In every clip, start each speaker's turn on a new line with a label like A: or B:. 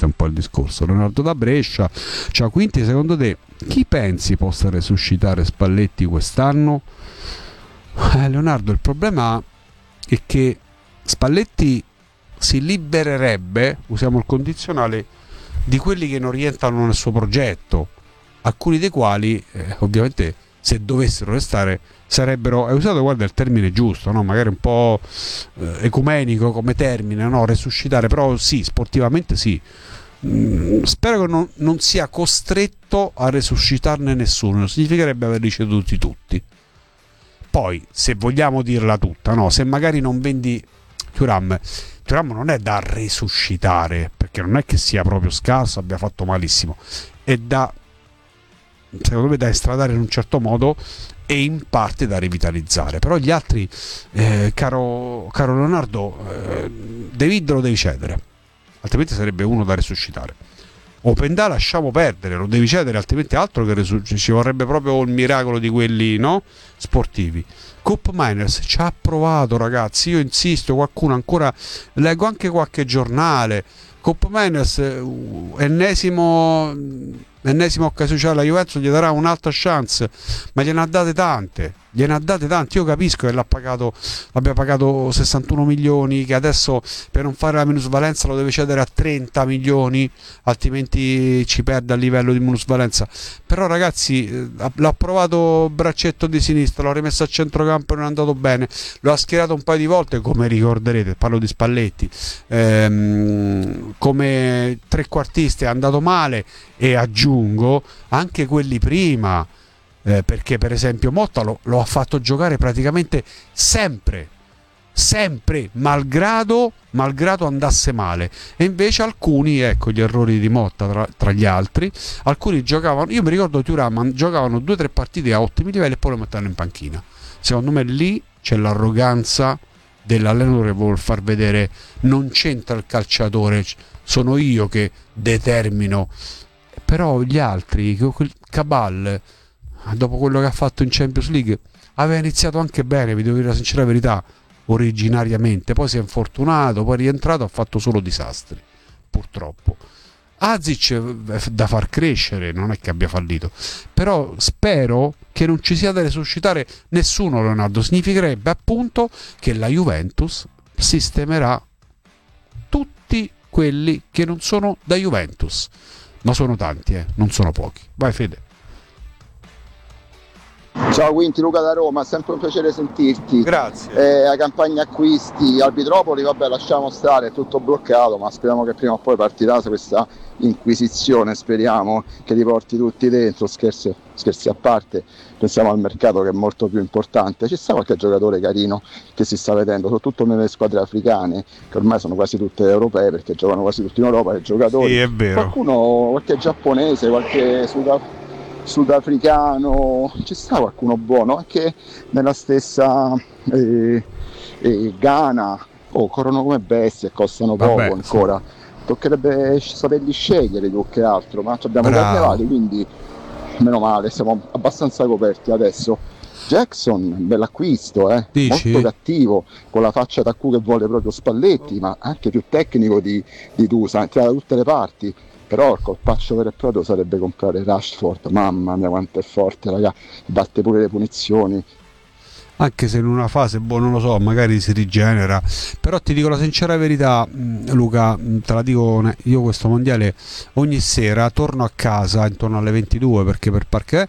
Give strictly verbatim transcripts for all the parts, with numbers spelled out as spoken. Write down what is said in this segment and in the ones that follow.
A: questo è un po' il discorso. Leonardo da Brescia. Ciao Quinti, secondo te chi pensi possa resuscitare Spalletti quest'anno? Eh, Leonardo, il problema è che Spalletti si libererebbe, usiamo il condizionale, di quelli che non rientrano nel suo progetto, alcuni dei quali eh, ovviamente se dovessero restare sarebbero, hai usato, guarda, il termine giusto, no? Magari un po' eh, ecumenico come termine, no? Resuscitare, però sì, sportivamente sì. Mm, spero che non, non sia costretto a resuscitarne nessuno, significherebbe averli ceduti tutti. Poi, se vogliamo dirla tutta, no? Se magari non vendi Thuram, Thuram non è da resuscitare, perché non è che sia proprio scarso, abbia fatto malissimo, è da, secondo me, da estradare in un certo modo e in parte da rivitalizzare. Però gli altri, eh, caro, caro Leonardo, eh, David lo devi cedere, altrimenti sarebbe uno da resuscitare. Openda lasciamo perdere, lo devi cedere, altrimenti altro che resuscitare, ci vorrebbe proprio il miracolo di quelli, no? Sportivi. Cup Miners ci ha provato, ragazzi, io insisto, qualcuno ancora, leggo anche qualche giornale, Cup Miners, ennesimo ennesima occasione, cioè la Juventus gli darà un'altra chance, ma gliene ha date tante, gliene ha date tante. Io capisco che l'ha pagato, abbia pagato sessantuno milioni, che adesso per non fare la minusvalenza lo deve cedere a trenta milioni, altrimenti ci perde a livello di minusvalenza. Però ragazzi, l'ha provato braccetto di sinistra, l'ho rimesso a centrocampo e non è andato bene, lo ha schierato un paio di volte, come ricorderete, parlo di Spalletti, ehm, come trequartista è andato male, e aggiungo anche quelli prima, eh, perché per esempio Motta lo, lo ha fatto giocare praticamente sempre sempre malgrado, malgrado andasse male, e invece alcuni, ecco gli errori di Motta tra, tra gli altri, alcuni giocavano, io mi ricordo Thuram, giocavano due o tre partite a ottimi livelli e poi lo mettevano in panchina. Secondo me lì c'è l'arroganza dell'allenatore che vuol far vedere non c'entra il calciatore, sono io che determino. Però gli altri, Cabal, dopo quello che ha fatto in Champions League, aveva iniziato anche bene, vi devo dire la sincera verità, originariamente, poi si è infortunato, poi è rientrato, ha fatto solo disastri, purtroppo. Azic è da far crescere, non è che abbia fallito, però spero che non ci sia da resuscitare nessuno, Leonardo. Significherebbe appunto che la Juventus sistemerà tutti quelli che non sono da Juventus, ma sono tanti, eh? Non sono pochi. Vai Fede.
B: Ciao Quinti, Luca da Roma, è sempre un piacere sentirti.
A: Grazie.
B: Eh, la campagna acquisti Arbitropoli, vabbè, lasciamo stare, è tutto bloccato, ma speriamo che prima o poi partirà questa inquisizione, speriamo che li porti tutti dentro. Scherzi, scherzi a parte, pensiamo al mercato che è molto più importante. Ci sta qualche giocatore carino che si sta vedendo, soprattutto nelle squadre africane, che ormai sono quasi tutte europee perché giocano quasi tutti in Europa, i giocatori.
A: Sì, è vero.
B: Qualcuno, qualche giapponese, qualche sudafricano, sudafricano, ci sta qualcuno buono anche nella stessa eh, eh, Ghana, oh, corrono come bestie, costano poco. Vabbè, ancora sì. Toccherebbe saperli scegliere più che altro, ma abbiamo carnevali, quindi meno male, siamo abbastanza coperti adesso. Jackson, bell'acquisto, eh? Molto cattivo, con la faccia da cu che vuole proprio Spalletti, ma anche più tecnico di, di Dusa, tira da tutte le parti. Però il colpaccio vero e proprio sarebbe comprare Rashford, mamma mia quanto è forte, raga, batte pure le punizioni.
A: Anche se in una fase, boh, non lo so, magari si rigenera, però ti dico la sincera verità, Luca, te la dico, io questo mondiale ogni sera torno a casa intorno alle ventidue, perché per parquet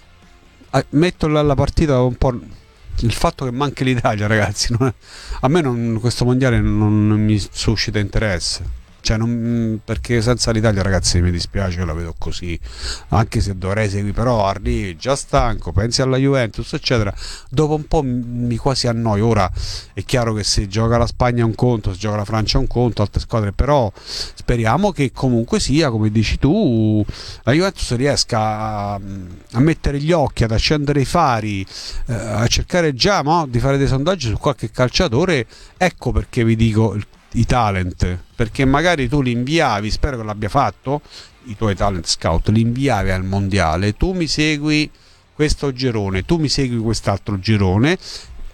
A: metto là la partita un po', il fatto che manchi l'Italia, ragazzi, non è, a me non, questo mondiale non mi suscita interesse. Cioè non, perché senza l'Italia, ragazzi, mi dispiace, la vedo così, anche se dovrei seguire, però arrivi già stanco, pensi alla Juventus eccetera, dopo un po' mi quasi annoio. Ora è chiaro che se gioca la Spagna è un conto, se gioca la Francia è un conto, altre squadre, però speriamo che comunque sia, come dici tu, la Juventus riesca a, a mettere gli occhi, ad accendere i fari, eh, a cercare già, no, di fare dei sondaggi su qualche calciatore. Ecco perché vi dico il i talent, perché magari tu li inviavi, spero che l'abbia fatto, i tuoi talent scout li inviavi al mondiale, tu mi segui questo girone, tu mi segui quest'altro girone,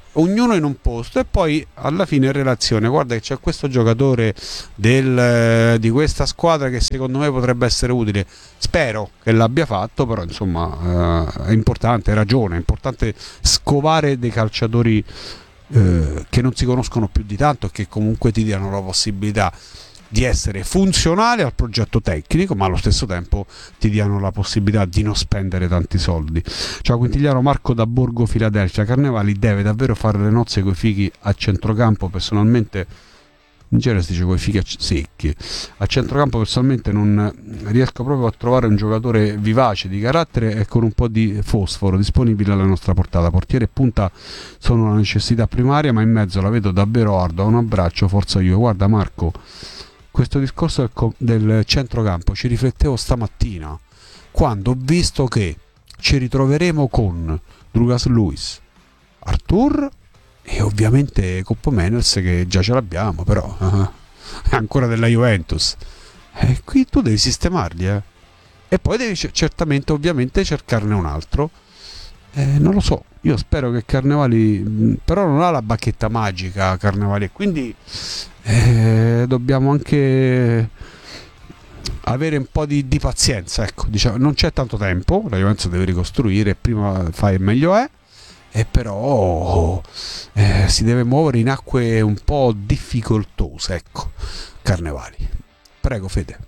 A: ognuno in un posto, e poi alla fine in relazione, guarda che c'è questo giocatore del, di questa squadra che secondo me potrebbe essere utile, spero che l'abbia fatto, però insomma eh, è importante, hai ragione, è importante scovare dei calciatori eh, che non si conoscono più di tanto e che comunque ti diano la possibilità di essere funzionale al progetto tecnico, ma allo stesso tempo ti diano la possibilità di non spendere tanti soldi. Ciao Quintigliano, Marco da Borgo Filadelfia. Carnevali deve davvero fare le nozze coi fighi a centrocampo? Personalmente, in genere si dice coi fighi secchi, a centrocampo personalmente non riesco proprio a trovare un giocatore vivace, di carattere e con un po' di fosforo disponibile alla nostra portata. Portiere e punta sono una necessità primaria, ma in mezzo la vedo davvero ardua. Un abbraccio, forza Juve. Guarda Marco, questo discorso del, co- del centrocampo ci riflettevo stamattina quando ho visto che ci ritroveremo con Douglas Luiz, Arthur e ovviamente Coppo Menels, che già ce l'abbiamo, però uh, è ancora della Juventus, e qui tu devi sistemarli, eh. E poi devi c- certamente ovviamente cercarne un altro. Eh, non lo so, io spero che Carnevali mh, però non ha la bacchetta magica Carnevali, e quindi eh, dobbiamo anche avere un po' di, di pazienza, ecco, diciamo, non c'è tanto tempo, la Juventus deve ricostruire, prima fai meglio è, e però eh, si deve muovere in acque un po' difficoltose, ecco, Carnevali. Prego Fede.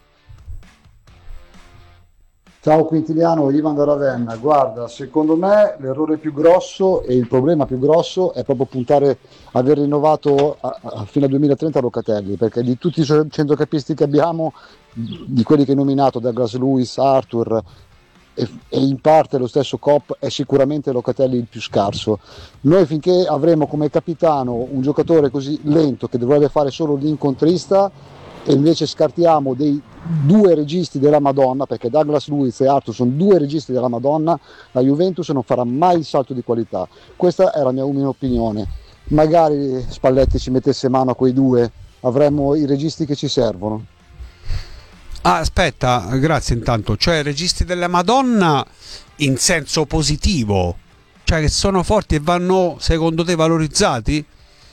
C: Ciao Quintiliano, Ivan da Ravenna. Guarda, secondo me l'errore più grosso e il problema più grosso è proprio puntare a aver rinnovato a, a fino al duemilatrenta Locatelli, perché di tutti i centrocampisti che abbiamo, di quelli che hai nominato, Douglas Luiz, Arthur e, e in parte lo stesso Kopp, è sicuramente Locatelli il più scarso. Noi finché avremo come capitano un giocatore così lento che dovrebbe fare solo l'incontrista, e invece scartiamo dei due registi della Madonna, perché Douglas Luiz e Arthur sono due registi della Madonna, la Juventus non farà mai il salto di qualità. Questa è la mia umile opinione. Magari Spalletti ci mettesse mano a quei due, avremmo i registi che ci servono.
A: Ah, aspetta, grazie intanto, cioè registi della Madonna in senso positivo, cioè che sono forti e vanno secondo te valorizzati?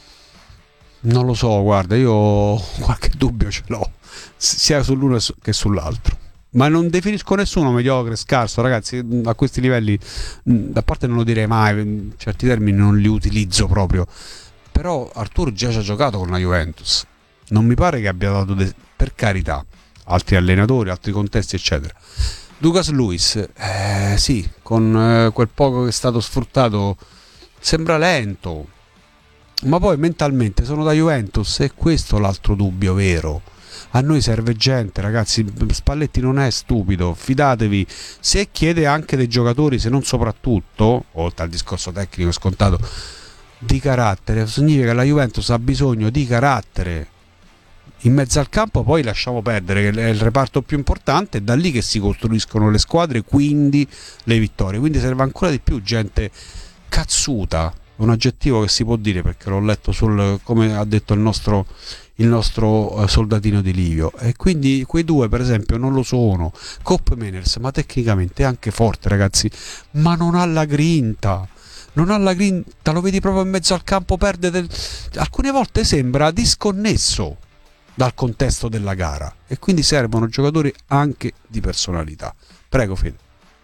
A: Non lo so, guarda, io qualche dubbio ce l'ho, sia sull'uno che sull'altro. Ma non definisco nessuno mediocre, scarso, ragazzi, a questi livelli, da parte non lo direi mai, certi termini non li utilizzo proprio. Però Arthur già ci ha giocato con la Juventus, non mi pare che abbia dato, de- per carità, altri allenatori, altri contesti, eccetera. Douglas Luiz, eh, sì, con eh, quel poco che è stato sfruttato, sembra lento. Ma poi mentalmente sono da Juventus, e questo è l'altro dubbio vero. A noi serve gente, ragazzi. Spalletti non è stupido, fidatevi. Se chiede anche dei giocatori, se non soprattutto, oltre al discorso tecnico scontato, di carattere, significa che la Juventus ha bisogno di carattere in mezzo al campo. Poi lasciamo perdere, che è il reparto più importante, è da lì che si costruiscono le squadre, quindi le vittorie. Quindi serve ancora di più gente cazzuta, un aggettivo che si può dire perché l'ho letto sul, come ha detto il nostro, il nostro soldatino di Livio, e quindi quei due per esempio non lo sono. Kopp Meners, ma tecnicamente è anche forte, ragazzi, ma non ha la grinta, non ha la grinta, lo vedi proprio in mezzo al campo, perde del... alcune volte sembra disconnesso dal contesto della gara, e quindi servono giocatori anche di personalità. Prego Fede.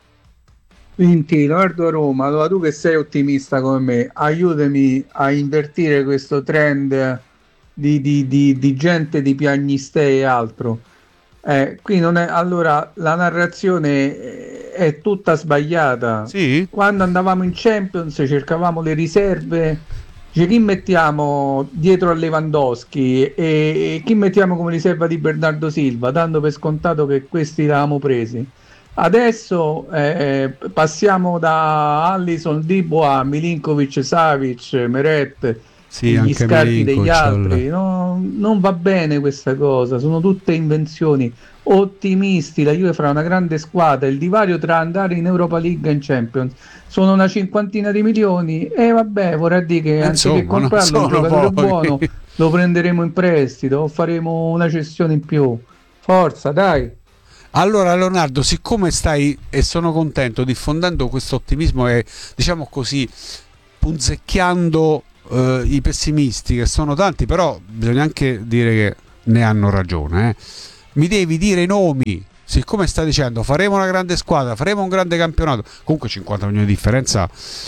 D: Quindi Leonardo Roma, allora tu che sei ottimista come me, aiutami a invertire questo trend di, di, di, di gente di piagnistei e altro. Eh, qui non è, allora la narrazione è tutta sbagliata.
A: Sì?
D: Quando andavamo in Champions cercavamo le riserve, cioè chi mettiamo dietro a Lewandowski e, e chi mettiamo come riserva di Bernardo Silva, dando per scontato che questi l'avevamo presi. Adesso eh, passiamo da Alisson, Dibo a Milinkovic, Savic, Meret,
A: Sì,
D: gli
A: anche
D: scarti degli
A: Milinkovic,
D: altri. No, non va bene questa cosa, sono tutte invenzioni. Ottimisti, la Juve farà una grande squadra, il divario tra andare in Europa League e in Champions sono una cinquantina di milioni, e vabbè, vorrà dire che
A: Insomma,
D: anziché comprarlo un
A: non sono
D: giocatore
A: pochi.
D: buono lo prenderemo in prestito o faremo una cessione in più. Forza, dai!
A: Allora Leonardo, siccome stai, e sono contento, diffondendo questo ottimismo e, diciamo così, punzecchiando eh, i pessimisti, che sono tanti, però bisogna anche dire che ne hanno ragione, eh. Mi devi dire i nomi, siccome stai dicendo faremo una grande squadra, faremo un grande campionato, comunque cinquanta milioni di differenza,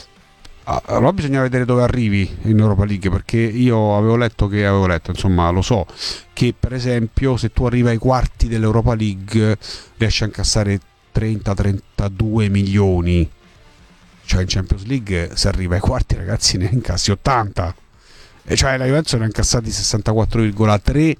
A: allora bisogna vedere dove arrivi in Europa League, perché io avevo letto che avevo letto insomma lo so che per esempio se tu arrivi ai quarti dell'Europa League riesci a incassare trenta trentadue milioni, cioè in Champions League se arriva ai quarti, ragazzi, ne incassi ottanta, e cioè la Juventus ne ha incassati sessantaquattro virgola tre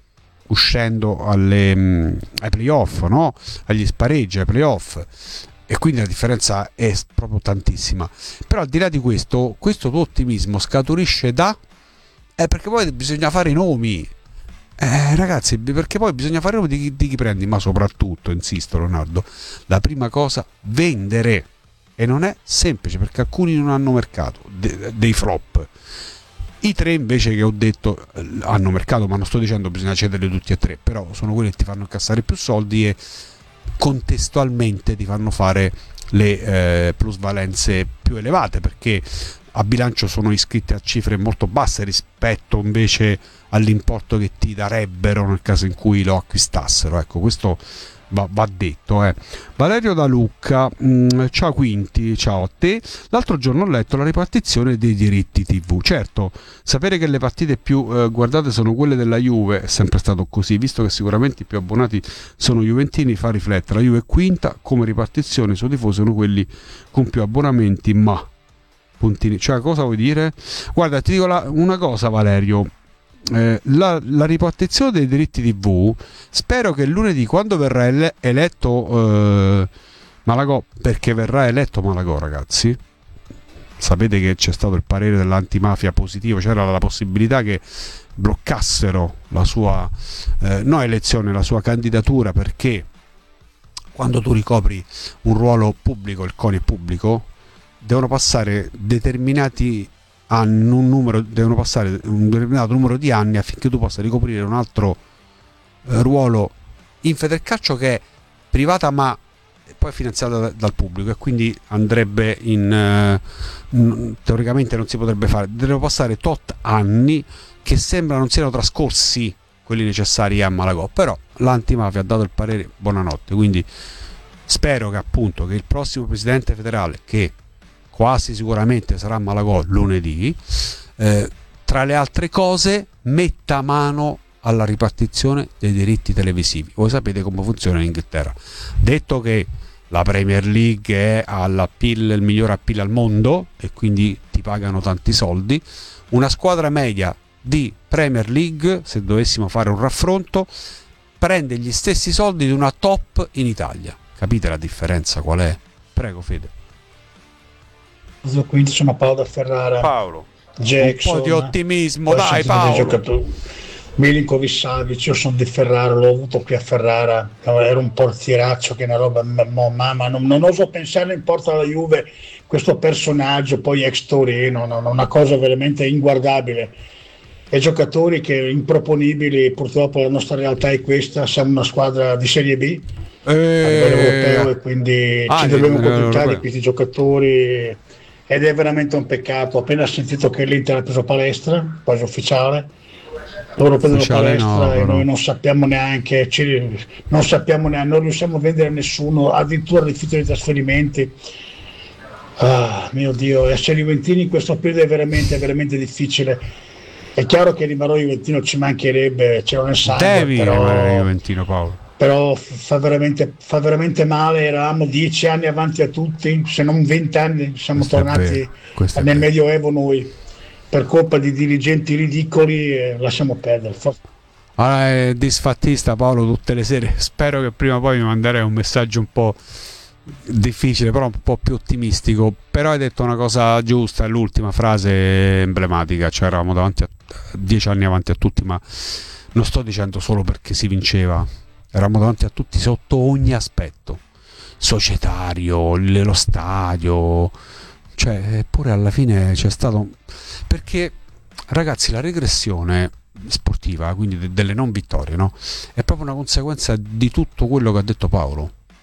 A: uscendo alle, mh, ai playoff, no? Agli spareggi, ai playoff, e quindi la differenza è proprio tantissima. Però al di là di questo, questo tuo ottimismo scaturisce da eh, perché poi bisogna fare i nomi, eh, ragazzi, perché poi bisogna fare i nomi di chi, di chi prendi, ma soprattutto, insisto Leonardo, la prima cosa, vendere, e non è semplice perché alcuni non hanno mercato, de, dei flop. I tre invece che ho detto hanno mercato, ma non sto dicendo bisogna cederli tutti e tre, però sono quelli che ti fanno incassare più soldi e contestualmente ti fanno fare le eh, plusvalenze più elevate, perché a bilancio sono iscritti a cifre molto basse rispetto invece all'importo che ti darebbero nel caso in cui lo acquistassero. Ecco, questo Va, va detto, eh. Valerio da Lucca, mh, ciao Quinti, ciao a te. L'altro giorno ho letto la ripartizione dei diritti tivù. Certo, sapere che le partite più eh, guardate sono quelle della Juve è sempre stato così, visto che sicuramente i più abbonati sono juventini, fa riflettere. La Juve è quinta, come ripartizione i suoi tifosi sono quelli con più abbonamenti, ma puntini. Cioè, cosa vuoi dire? Guarda, ti dico la, una cosa, Valerio. Eh, la, la ripartizione dei diritti tivù, spero che lunedì, quando verrà ele- eletto eh, Malagò, perché verrà eletto Malagò, ragazzi, sapete che c'è stato il parere dell'antimafia positivo, c'era la possibilità che bloccassero la sua eh, no elezione, la sua candidatura, perché quando tu ricopri un ruolo pubblico, il CONI è pubblico, devono passare determinati hanno un numero, devono passare un determinato numero di anni affinché tu possa ricoprire un altro eh, ruolo in Federcalcio che è privata ma poi finanziata da, dal pubblico, e quindi andrebbe in eh, n- teoricamente non si potrebbe fare, devono passare tot anni che sembra non siano trascorsi quelli necessari a Malagò, però l'antimafia ha dato il parere buonanotte, quindi spero che appunto che il prossimo presidente federale, che quasi sicuramente sarà Malagò lunedì, eh, tra le altre cose metta mano alla ripartizione dei diritti televisivi. Voi sapete come funziona in Inghilterra. Detto che la Premier League è all'appeal, il miglior appeal al mondo e quindi ti pagano tanti soldi, una squadra media di Premier League, se dovessimo fare un raffronto, prende gli stessi soldi di una top in Italia. Capite la differenza qual è? Prego Fede.
E: Quindi sono Paolo da Ferrara,
A: Paolo,
E: Jackson,
A: un po' di ottimismo, dai Paolo.
E: Milinkovic Savic, io sono di Ferrara, l'ho avuto qui a Ferrara, era un portieraccio che è una roba, mamma, non, non oso pensare in porta alla Juve, questo personaggio, poi ex Torino, no, no, una cosa veramente inguardabile, e giocatori che improponibili, purtroppo la nostra realtà è questa, siamo una squadra di Serie B
A: eh...
E: a livello europeo e quindi ah, ci dobbiamo accontentare di questi giocatori. Ed è veramente un peccato. Ho appena sentito che l'Inter ha preso palestra, quasi ufficiale. Loro prendono palestra no, e noi non sappiamo neanche, ci, non sappiamo neanche, non riusciamo a vendere a nessuno, addirittura rifiuto dei trasferimenti. Ah, mio Dio, essere juventini in questo periodo è veramente, veramente difficile. È chiaro che rimarrò juventino, ci mancherebbe, c'era nel sangue.
A: Devi
E: però...
A: rimanere juventino, Paolo.
E: Però fa veramente, fa veramente male, eravamo dieci anni avanti a tutti, se non venti anni siamo questo tornati nel Medioevo noi, per colpa di dirigenti ridicoli, eh, lasciamo perdere.
A: Allora, è disfattista Paolo tutte le sere, spero che prima o poi mi manderai un messaggio un po' difficile, però un po' più ottimistico, però hai detto una cosa giusta, l'ultima frase emblematica, cioè eravamo davanti a dieci anni avanti a tutti, ma non sto dicendo solo perché si vinceva. Eravamo davanti a tutti sotto ogni aspetto, societario, lo stadio, cioè eppure alla fine c'è stato, perché ragazzi la regressione sportiva, quindi de- delle non vittorie, no? È proprio una conseguenza di tutto quello che ha detto Paolo,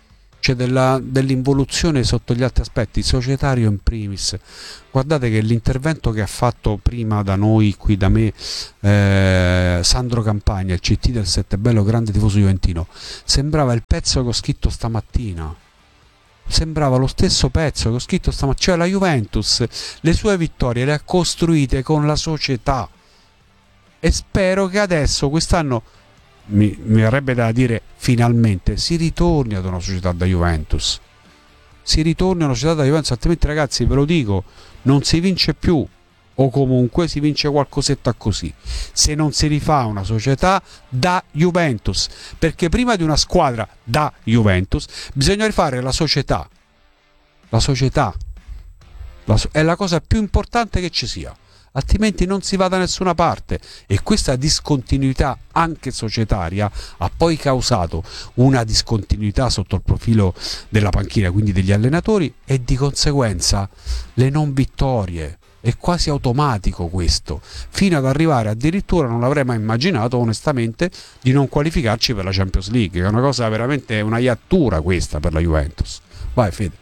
A: cioè della, dell'involuzione sotto gli altri aspetti, societario in primis. Guardate che l'intervento che ha fatto prima da noi, qui da me, eh, Sandro Campagna, il C T del Settebello, grande tifoso juventino, sembrava il pezzo che ho scritto stamattina. Sembrava lo stesso pezzo che ho scritto stamattina, cioè la Juventus le sue vittorie le ha costruite con la società, e spero che adesso quest'anno mi, mi verrebbe da dire finalmente si ritorni ad una società da Juventus, si ritorni a una società da Juventus, altrimenti ragazzi ve lo dico, non si vince più, o comunque si vince qualcosetta così, se non si rifà una società da Juventus, perché prima di una squadra da Juventus bisogna rifare la società, la società la so- è la cosa più importante che ci sia, altrimenti non si va da nessuna parte, e questa discontinuità anche societaria ha poi causato una discontinuità sotto il profilo della panchina, quindi degli allenatori, e di conseguenza le non vittorie. È quasi automatico questo, fino ad arrivare addirittura, non l'avrei mai immaginato onestamente, di non qualificarci per la Champions League, che è una cosa veramente, una iattura questa per la Juventus. Vai Fede.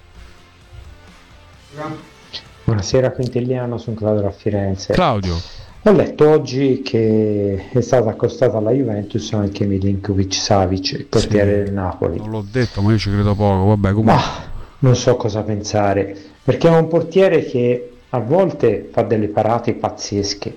F: Buonasera Quintiliano, sono Claudio da Firenze.
A: Claudio.
F: Ho letto oggi che è stato accostato alla Juventus anche Milinkovic-Savic, il portiere sì, del Napoli.
A: Non l'ho detto, ma io ci credo poco, vabbè, comunque.
F: Ma non so cosa pensare, perché è un portiere che a volte fa delle parate pazzesche,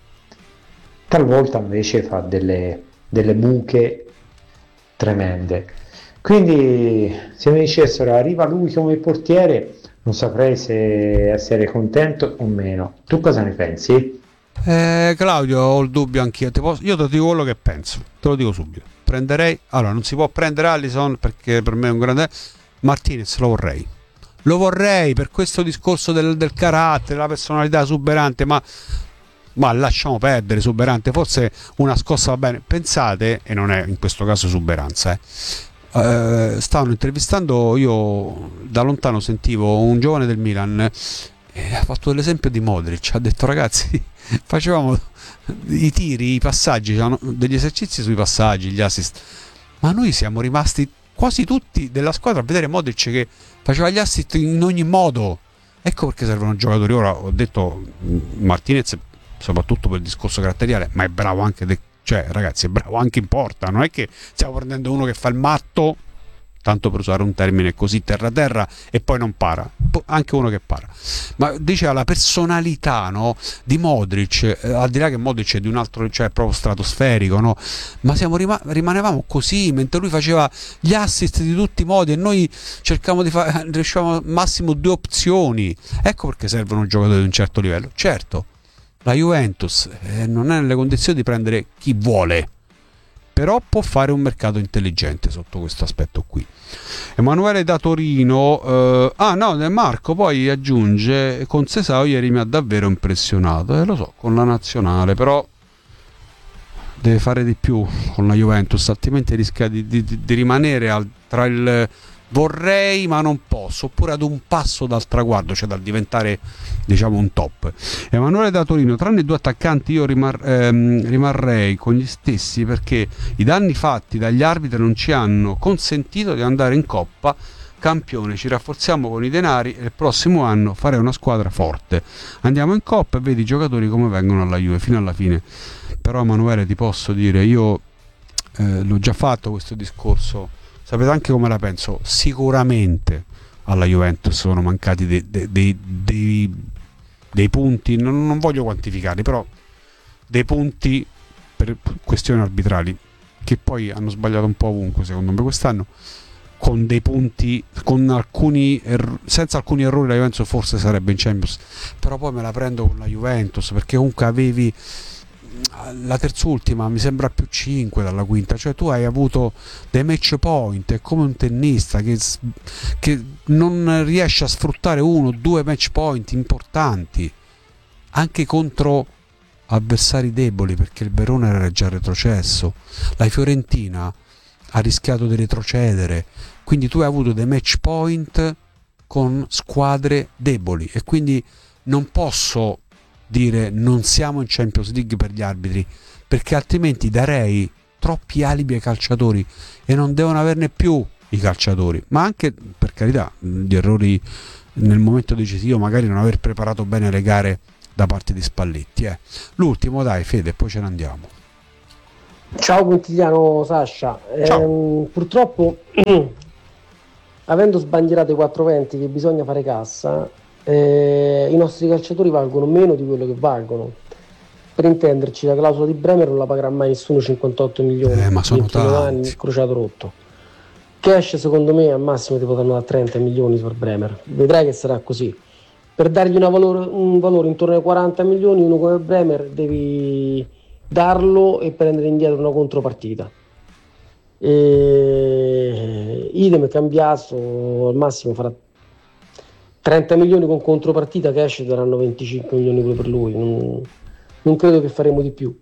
F: talvolta invece fa delle, delle buche tremende. Quindi se mi dicessero arriva lui come portiere, non saprei se essere contento o meno. Tu cosa ne pensi?
A: Eh, Claudio, ho il dubbio anch'io. Ti posso, io ti dico quello che penso, te lo dico subito. Prenderei, allora non si può prendere Alisson perché per me è un grande. Martinez lo vorrei. Lo vorrei per questo discorso del, del carattere, la personalità esuberante, ma, ma lasciamo perdere esuberante, forse una scossa va bene. Pensate, e non è in questo caso esuberanza, eh, eh, stavano intervistando, io da lontano sentivo un giovane del Milan, e ha fatto l'esempio di Modric, ha detto ragazzi, facevamo i tiri, i passaggi, degli esercizi sui passaggi, gli assist, ma noi siamo rimasti quasi tutti della squadra a vedere Modric che faceva gli assist in ogni modo. Ecco perché servono giocatori. Ora ho detto Martinez soprattutto per il discorso caratteriale, ma è bravo anche de- cioè ragazzi è bravo anche in porta, non è che stiamo prendendo uno che fa il matto, tanto per usare un termine così terra terra, e poi non para, anche uno che para. Ma diceva la personalità, no, di Modric, eh, al di là che Modric è di un altro, cioè proprio stratosferico, no, ma siamo rima- rimanevamo così mentre lui faceva gli assist di tutti i modi e noi cercavamo di fare, riuscivamo massimo due opzioni. Ecco perché servono giocatori di un certo livello. Certo, la Juventus eh, non è nelle condizioni di prendere chi vuole, però può fare un mercato intelligente sotto questo aspetto qui. Emanuele da Torino, eh, ah no, Marco poi aggiunge: con Sesao ieri mi ha davvero impressionato, eh, lo so, con la nazionale, però deve fare di più con la Juventus, altrimenti rischia di, di, di rimanere al, tra il vorrei ma non posso, oppure ad un passo dal traguardo, cioè dal diventare diciamo un top. Emanuele da Torino: tranne i due attaccanti io rimar- ehm, rimarrei con gli stessi, perché i danni fatti dagli arbitri non ci hanno consentito di andare in Coppa Campione, ci rafforziamo con i denari e il prossimo anno farei una squadra forte, andiamo in Coppa e vedi i giocatori come vengono alla Juve fino alla fine. Però Emanuele ti posso dire, io eh, l'ho già fatto questo discorso, sapete anche come la penso, sicuramente alla Juventus sono mancati dei, dei, dei, dei, dei punti, non, non voglio quantificarli, però dei punti per questioni arbitrali che poi hanno sbagliato un po' ovunque secondo me quest'anno, con dei punti, con alcuni erro- senza alcuni errori la Juventus forse sarebbe in Champions, però poi me la prendo con la Juventus perché comunque avevi la terz'ultima, mi sembra più cinque dalla quinta, cioè tu hai avuto dei match point, è come un tennista che, che non riesce a sfruttare uno o due match point importanti anche contro avversari deboli, perché il Verona era già retrocesso, la Fiorentina ha rischiato di retrocedere, quindi tu hai avuto dei match point con squadre deboli e quindi non posso dire non siamo in Champions League per gli arbitri, perché altrimenti darei troppi alibi ai calciatori e non devono averne più, i calciatori, ma anche, per carità, gli errori nel momento decisivo, magari non aver preparato bene le gare da parte di Spalletti. Eh. L'ultimo, dai Fede, poi ce ne andiamo.
G: Ciao Quintiliano, Sasha. Ehm, purtroppo, avendo sbandierato i quattrocentoventi che bisogna fare cassa, eh, i nostri calciatori valgono meno di quello che valgono. Per intenderci, la clausola di Bremer non la pagherà mai nessuno, cinquantotto milioni,
A: eh, ma sono tanti.
G: Anni, crociato rotto. Cash secondo me al massimo ti potranno dare trenta milioni per Bremer, vedrai che sarà così. Per dargli una valore, un valore intorno ai quaranta milioni, uno come Bremer devi darlo e prendere indietro una contropartita. E... idem Cambiaso al massimo farà trenta milioni con contropartita, Cash daranno venticinque milioni pure per lui, non, non credo che faremo di più.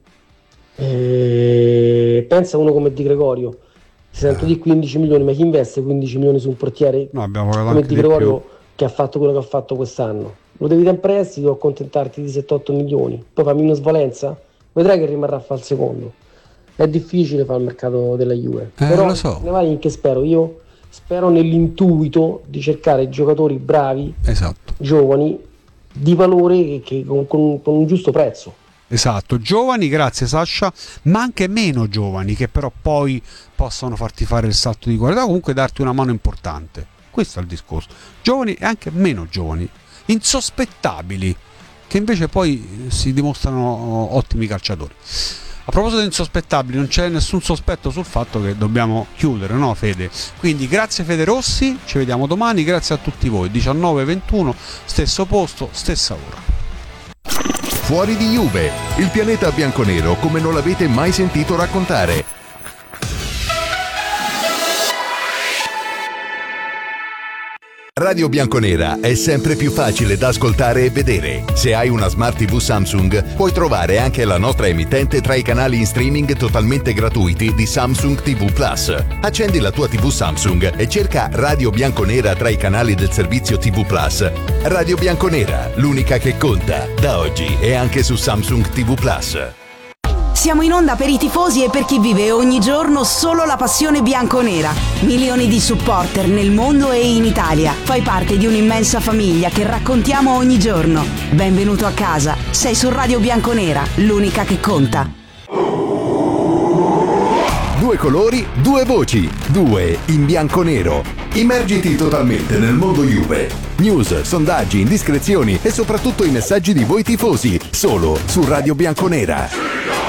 G: E... pensa uno come Di Gregorio, si sento di quindici milioni, ma chi investe quindici milioni su un portiere
A: no, abbiamo
G: come Di Gregorio che ha fatto quello che ha fatto quest'anno? Lo devi dare in prestito o accontentarti di sette otto milioni, poi fammi una svolenza, vedrai che rimarrà a fare il secondo. È difficile fare il mercato della Juve,
A: eh,
G: però
A: lo so.
G: ne vai in che spero? Io spero nell'intuito di cercare giocatori bravi,
A: esatto,
G: giovani, di valore, che, che con, con, con un giusto prezzo.
A: Esatto, giovani, grazie Sasha, ma anche meno giovani che però poi possono farti fare il salto di qualità, comunque darti una mano importante. Questo è il discorso. Giovani e anche meno giovani, insospettabili, che invece poi si dimostrano ottimi calciatori. A proposito di insospettabili, non c'è nessun sospetto sul fatto che dobbiamo chiudere, no Fede? Quindi grazie Fede Rossi, ci vediamo domani, grazie a tutti voi, diciannove e ventuno, stesso posto, stessa ora.
H: Fuori di Juve, il pianeta bianconero come non l'avete mai sentito raccontare. Radio Bianconera è sempre più facile da ascoltare e vedere. Se hai una Smart tivù Samsung, puoi trovare anche la nostra emittente tra i canali in streaming totalmente gratuiti di Samsung tivù Plus. Accendi la tua tivù Samsung e cerca Radio Bianconera tra i canali del servizio tivù Plus. Radio Bianconera, l'unica che conta, da oggi e anche su Samsung tivù Plus.
I: Siamo in onda per i tifosi e per chi vive ogni giorno solo la passione bianconera. Milioni di supporter nel mondo e in Italia. Fai parte di un'immensa famiglia che raccontiamo ogni giorno. Benvenuto a casa. Sei su Radio Bianconera, l'unica che conta.
H: Due colori, due voci, due in bianconero. Immergiti totalmente nel mondo Juve. News, sondaggi, indiscrezioni e soprattutto i messaggi di voi tifosi. Solo su Radio Bianconera.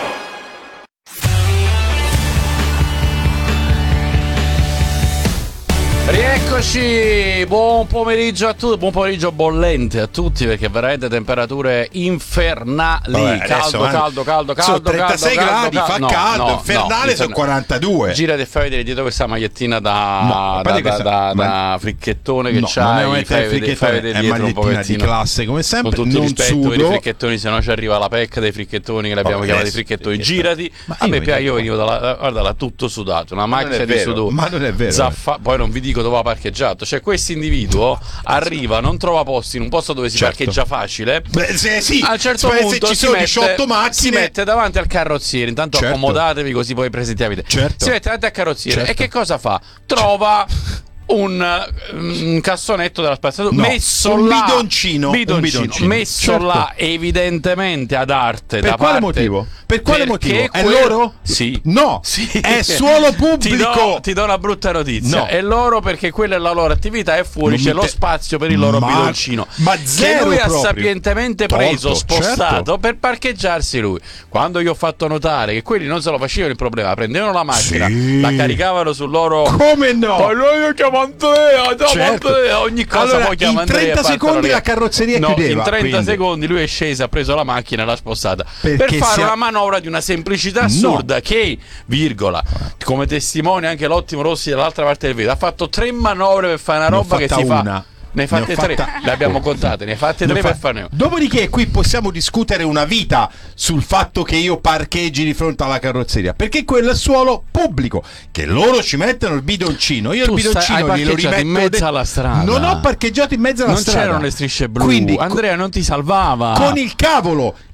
J: Rieccoci, buon pomeriggio a tutti, buon pomeriggio bollente a tutti perché veramente temperature infernali.
K: Vabbè,
J: caldo,
K: adesso,
J: caldo, caldo, caldo,
K: sono trentasei
J: caldo,
K: gradi,
J: caldo,
K: fa
J: no,
K: caldo,
J: no,
K: infernale
J: no,
K: sono quarantadue.
J: Girati e fai vedere dietro questa magliettina da,
K: no,
J: da, da,
K: questa,
J: da,
K: ma...
J: da fricchettone che
K: no,
J: c'hai,
K: non è
J: fai vedere, fai vedere
K: è
J: dietro un pochettino
K: di classe come sempre,
J: con tutto
K: non
J: il rispetto
K: sudo.
J: per i fricchettoni, se no ci arriva la pecca dei fricchettoni che li abbiamo
K: Vabbè,
J: chiamati
K: adesso,
J: fricchettoni.
K: che
J: Girati,
K: ma
J: a me
K: io,
J: piace, io venivo dalla, guarda là, tutto sudato, una macchia di sudore,
K: ma non è vero,
J: Zaffa, poi non vi dico dove ha parcheggiato, cioè questo individuo arriva, non trova posti in un posto dove si
K: certo.
J: parcheggia facile.
K: Beh, se, sì,
J: a un certo
K: se
J: punto
K: ci
J: si
K: sono
J: mette,
K: diciotto macchine,
J: si mette davanti al carrozziere. Intanto
K: certo.
J: accomodatevi così poi presentiamo.
K: Certo.
J: Si mette davanti al carrozziere
K: certo.
J: e che cosa fa? Trova un, un cassonetto della spazzatura
K: no,
J: messo
K: un
J: là,
K: bidoncino,
J: bidoncino,
K: un bidoncino
J: messo
K: certo.
J: là evidentemente ad arte.
K: Per
J: da
K: quale
J: parte,
K: motivo? Per quale motivo? È
J: quel...
K: loro?
J: Sì.
K: No,
J: sì.
K: è solo pubblico.
J: Ti do, ti do una brutta notizia.
K: No.
J: È loro perché quella è la loro attività e fuori
K: non
J: c'è
K: te...
J: lo spazio per il loro
K: ma...
J: bidoncino.
K: Ma zero
J: che lui
K: proprio.
J: ha sapientemente preso,
K: Tolto,
J: spostato
K: certo.
J: per parcheggiarsi lui. Quando gli ho fatto notare che quelli non se lo facevano il problema, prendevano la macchina,
K: sì.
J: la caricavano sul loro.
K: Come no?
J: Poi lui chiama Andrea,
K: certo.
J: Andrea, ogni cosa
K: allora,
J: poi chiama
K: in trenta
J: Andrea,
K: secondi la carrozzeria
J: no,
K: chiudeva.
J: In trenta
K: quindi.
J: secondi lui è sceso, ha preso la macchina e l'ha spostata
K: Perché
J: per fare
K: sia...
J: una manovra di una semplicità assurda, no. Che, virgola, come testimone anche l'ottimo Rossi dall'altra parte del video, ha fatto tre manovre per fare una roba che si
K: una.
J: fa. Ne hai fatte tre,
K: fatta...
J: le abbiamo contate, ne hai fatte tre
K: fa...
J: per farne una.
K: Dopodiché qui possiamo discutere una vita sul fatto che io parcheggi di fronte alla carrozzeria, perché quello è suolo pubblico, che loro ci mettono il bidoncino, io
J: tu
K: il bidoncino
J: stai,
K: glielo rimetto
J: in mezzo
K: de...
J: alla strada.
K: Non ho parcheggiato in mezzo alla
J: non
K: strada.
J: Non c'erano le strisce blu.
K: Quindi,
J: Andrea non ti salvava.
K: Con il cavolo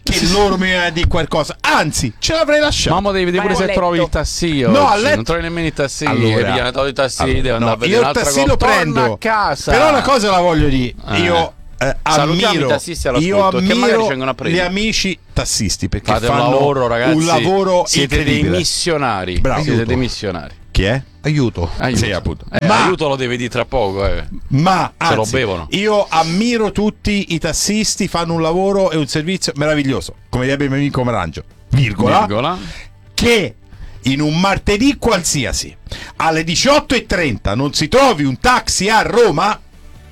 K: che loro mi avevano di qualcosa, anzi ce l'avrei lasciato.
J: Mamma, devi vedere pure se trovi il tassino.
K: No,
J: oggi.
K: a letto.
J: Non trovi nemmeno il tassino.
K: Allora,
J: Allora, trovi il tassino,
K: allora,
J: devi
K: no,
J: andare a vedere
K: io il
J: un'altra
K: tassino
J: cosa.
K: prendo
J: Torna a casa.
K: Però una cosa la voglio dire,
J: Eh.
K: io eh,
J: Salutiamo
K: ammiro,
J: i tassisti all'ascolto,
K: io
J: che magari ci
K: ammiro
J: vengono a prendere.
K: gli amici tassisti perché
J: Fate un
K: fanno
J: lavoro, ragazzi.
K: un lavoro
J: siete
K: incredibile.
J: dei missionari.
K: Bravo.
J: Siete dei missionari.
K: Chi è?
A: Aiuto.
J: Aiuto.
K: Sì, appunto.
J: Eh,
K: Ma-
J: aiuto lo devi dire tra poco. Eh.
K: Ma
J: Se lo
K: anzi,
J: bevono.
K: io ammiro tutti i tassisti, fanno un lavoro e un servizio meraviglioso, come direbbe il mio amico Marangio, virgola,
J: Virgola.
K: che in un martedì qualsiasi alle diciotto e trenta non si trovi un taxi a Roma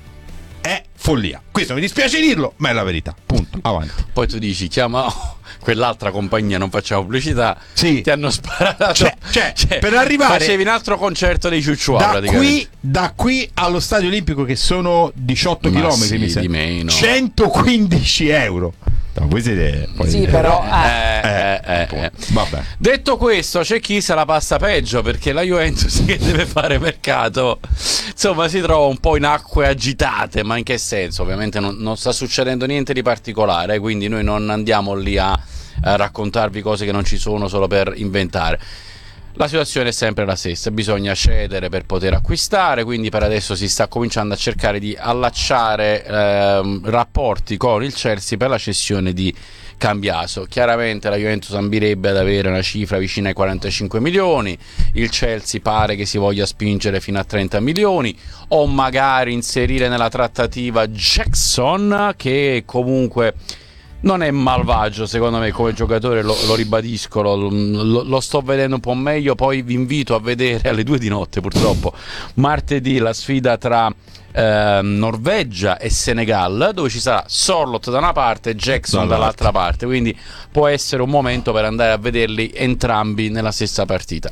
K: è follia. Questo mi dispiace dirlo, ma è la verità. Punto. Avanti.
J: Poi tu dici, chiama quell'altra compagnia, non facciamo pubblicità.
K: Sì.
J: Ti hanno sparato.
K: Cioè, cioè, per arrivare-
J: facevi un altro concerto dei Ciucciua,
K: Da
J: praticamente.
K: qui, da qui allo Stadio Olimpico, che sono diciotto
J: Ma
K: chilometri,
J: sì,
K: mi sembra.
J: di meno.
K: centoquindici euro. No, voi siete, poi
G: Sì,
K: siete-
G: però
J: Eh,
K: Eh,
J: eh, eh, eh.
K: Vabbè.
J: Detto questo, c'è chi se la passa peggio, perché la Juventus che deve fare mercato, insomma, si trova un po' in acque agitate. Ma in che senso? Ovviamente non, non sta succedendo niente di particolare, eh, quindi noi non andiamo lì a, a raccontarvi cose che non ci sono solo per inventare. La situazione è sempre la stessa, bisogna cedere per poter acquistare, quindi per adesso si sta cominciando a cercare di allacciare ehm, rapporti con il Chelsea per la cessione di Cambiaso. Chiaramente la Juventus ambirebbe ad avere una cifra vicina ai quarantacinque milioni, il Chelsea pare che si voglia spingere fino a trenta milioni, o magari inserire nella trattativa Jackson, che comunque non è malvagio secondo me come giocatore, lo, lo ribadisco, lo, lo, lo sto vedendo un po' meglio. Poi vi invito a vedere alle due di notte, purtroppo, martedì, la sfida tra eh, Norvegia e Senegal, dove ci sarà Sorloth da una parte e Jackson dall'altra parte, quindi può essere un momento per andare a vederli entrambi nella stessa partita.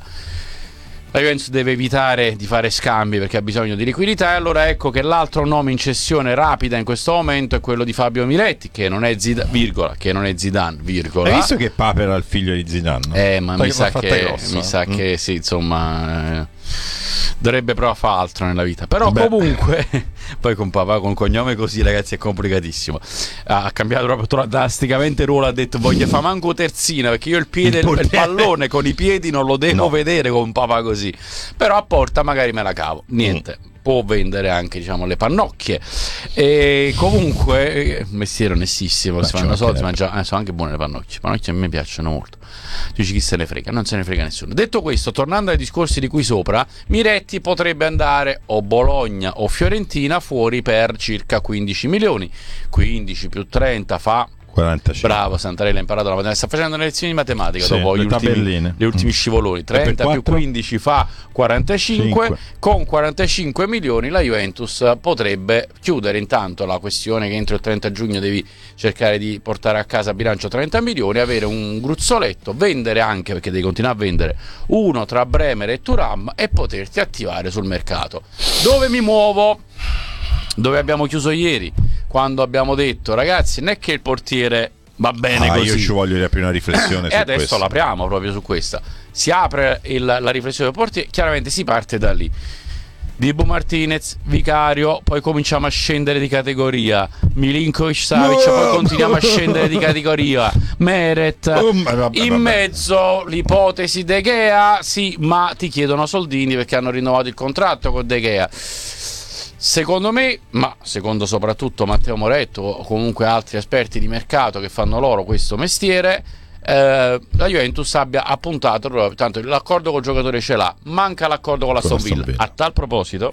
J: La Juventus deve evitare di fare scambi perché ha bisogno di liquidità, e allora ecco che l'altro nome in cessione rapida in questo momento è quello di Fabio Miretti, che non è Zidane, virgola, che non è Zidane, virgola.
K: Hai visto che Pape era il figlio di Zidane?
J: Eh, ma mi sa, che,
K: grossa,
J: mi sa
K: eh?
J: che sì, insomma, eh, dovrebbe provare a fare altro nella vita. Però
K: Beh.
J: comunque, poi con papà con cognome così, ragazzi, è complicatissimo. Ha cambiato proprio drasticamente ruolo, ha detto voglio fare manco terzina, perché io il piede, il, il pallone con i piedi non lo devo
K: No.
J: vedere con papà così. Però a porta magari me la cavo. Niente. Mm. Può vendere anche, diciamo, le pannocchie. E comunque eh, mestiere onestissimo, si fanno soldi, ma già, eh, sono anche buone le pannocchie. Le pannocchie a me piacciono molto. Dici chi se ne frega, non se ne frega nessuno. Detto questo, tornando ai discorsi di qui sopra, Miretti potrebbe andare o Bologna o Fiorentina fuori per circa quindici milioni. quindici più trenta fa
K: quarantacinque.
J: Bravo, Santarella ha imparato la matematica, sta facendo le lezioni di matematica,
K: Sì,
J: dopo
K: le
J: gli ultimi,
K: tabelline.
J: gli ultimi
K: Mm.
J: scivoloni. trenta più
K: quattro?
J: quindici fa quarantacinque.
K: Cinque.
J: Con quarantacinque milioni la Juventus potrebbe chiudere intanto la questione che entro il trenta giugno devi cercare di portare a casa a bilancio trenta milioni, avere un gruzzoletto, vendere anche, perché devi continuare a vendere, uno tra Bremer e Thuram, e poterti attivare sul mercato. Dove mi muovo? Dove abbiamo chiuso ieri, quando abbiamo detto ragazzi, non è che il portiere va bene
K: Ah,
J: così.
K: io ci voglio riaprire una riflessione
J: E
K: su
J: adesso
K: questo.
J: l'apriamo proprio su questa. Si apre il, la riflessione del portiere, chiaramente si parte da lì. Dibu Martinez, Vicario, poi cominciamo a scendere di categoria. Milinkovic, Savic,
K: No!
J: poi continuiamo a scendere di categoria. Meret,
K: Oh, ma vabbè,
J: in
K: vabbè.
J: mezzo l'ipotesi De Gea, sì, ma ti chiedono soldini perché hanno rinnovato il contratto con De Gea. Secondo me, ma secondo soprattutto Matteo Moretto o comunque altri esperti di mercato che fanno loro questo mestiere, eh, la Juventus abbia appuntato, tanto l'accordo col giocatore ce l'ha, manca l'accordo con la
K: Con
J: Aston Villa.
K: Aston Villa.
J: A tal proposito,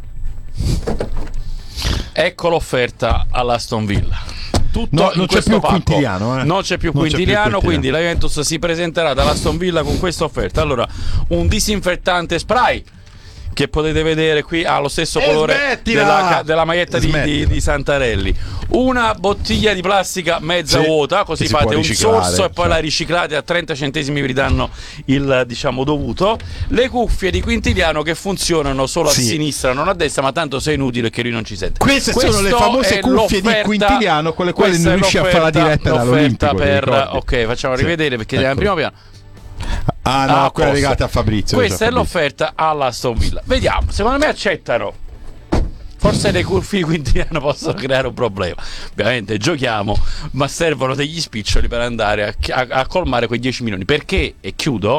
J: ecco l'offerta all'Aston Villa. Tutto
K: No,
J: in
K: non c'è
J: questo
K: più
J: pacco.
K: Quintiliano, eh.
J: Non c'è più
K: Non c'è più
J: Quintiliano,
K: Quintiliano.
J: quindi la Juventus si presenterà dall'Aston Villa con questa offerta. Allora, un disinfettante spray che potete vedere qui, ha lo stesso
K: E
J: colore
K: smettila!
J: della, della maglietta di, di,
K: Smettila.
J: di Santarelli. Una bottiglia di plastica mezza
K: Sì,
J: vuota, così
K: che si
J: fate
K: può
J: un
K: riciclare,
J: sorso e poi
K: cioè.
J: la riciclate, a trenta centesimi vi danno il, diciamo, dovuto. Le cuffie di Quintiliano che funzionano solo
K: Sì.
J: a sinistra, non a destra, ma tanto sei inutile che lui non ci sente.
K: Queste
J: Questo
K: sono le famose
J: è
K: cuffie di
J: l'offerta-
K: Quintiliano con le quali
J: questa
K: non
J: è
K: riesci a fare la
J: l'offerta-
K: diretta
J: l'offerta
K: dall'Olimpico, ti
J: per,
K: ricordi?
J: ok, facciamo
K: Sì.
J: rivedere perché
K: Ecco.
J: è in primo piano.
K: Ah no,
J: Ah,
K: quella
J: posto.
K: legata a Fabrizio.
J: Questa
K: cioè,
J: è
K: Fabrizio.
J: l'offerta alla Aston Villa. Vediamo, secondo me accettano. forse le curve Quintiliano possono creare un problema. Ovviamente giochiamo, ma servono degli spiccioli per andare a, a, a colmare quei dieci milioni. Perché, e chiudo,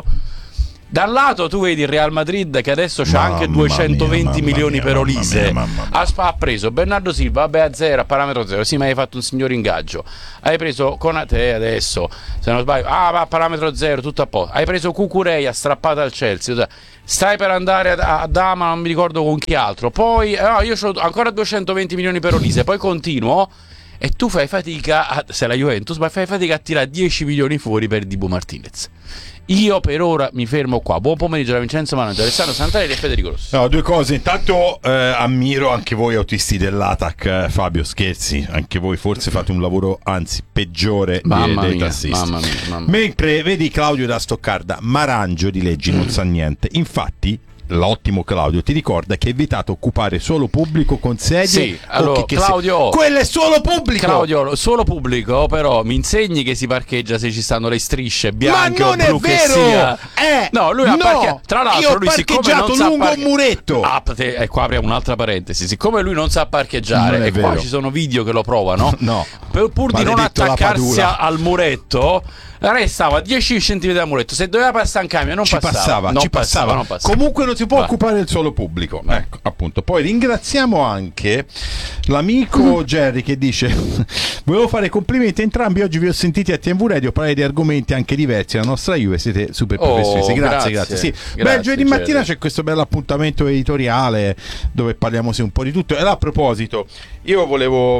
J: da un lato tu vedi il Real Madrid che adesso c'ha
K: Mamma
J: anche duecentoventi
K: mia,
J: milioni
K: mia,
J: per
K: mamma
J: Olise.
K: mia, mamma mia.
J: Ha, ha preso Bernardo Silva, vabbè, a zero, a parametro zero. Sì, ma hai fatto un signor ingaggio. Hai preso Konate adesso, se non sbaglio, ah, va a parametro zero, tutto a posto. Hai preso Cucurella strappata al Chelsea. Stai per andare a, a Dama, non mi ricordo con chi altro. Poi, eh, io ho ancora duecentoventi milioni per Olise. Poi continuo. E tu fai fatica, a, sei la Juventus, ma fai fatica a tirare dieci milioni fuori per Dibu Martinez. Io per ora mi fermo qua. Buon pomeriggio da Vincenzo Manangio, Alessandro Santarelli e Federico Rossi.
K: No, due cose. Intanto eh, ammiro anche voi autisti dell'A T A C, eh, Fabio, scherzi. Anche voi forse fate un lavoro, anzi, peggiore
J: mamma
K: dei, dei
J: mia,
K: tassisti.
J: mamma mia, mamma.
K: Mentre vedi Claudio da Stoccarda, Marangio di leggi non sa niente. Infatti l'ottimo Claudio ti ricorda che è vietato occupare solo pubblico con sedie.
J: Sì, allora
K: che, che
J: Claudio,
K: si... quello è solo pubblico.
J: Claudio, solo pubblico, però mi insegni che si parcheggia se ci stanno le strisce bianche
K: ma
J: o
K: non
J: blu
K: è
J: che
K: vero.
J: sia.
K: Eh,
J: no, lui ha
K: no,
J: parcheggiato. Tra l'altro,
K: io ho
J: lui siccome
K: parcheggiato
J: non sa
K: lungo
J: parche...
K: un muretto.
J: Ah, te... e qua apriamo un'altra parentesi. Siccome lui non sa parcheggiare, e qua ci sono video che lo provano,
K: no,
J: per, pur di non attaccarsi al muretto, restava a dieci centimetri dal muretto. Se doveva passare un camion non
K: ci
J: passava,
K: passava,
J: non
K: ci
J: passava,
K: passava.
J: non passava.
K: Comunque non si può
J: Va.
K: occupare il solo pubblico. Ecco, appunto. Poi ringraziamo anche l'amico Jerry che dice: volevo fare complimenti a entrambi, oggi vi ho sentiti a T V Radio parlare di argomenti anche diversi. La nostra Juve siete super professionisti.
J: Oh,
K: grazie,
J: grazie,
K: grazie. Sì.
J: grazie,
K: Beh, giovedì
J: Jerry.
K: mattina c'è questo bello appuntamento editoriale dove parliamo sì, un po' di tutto. E a proposito, io volevo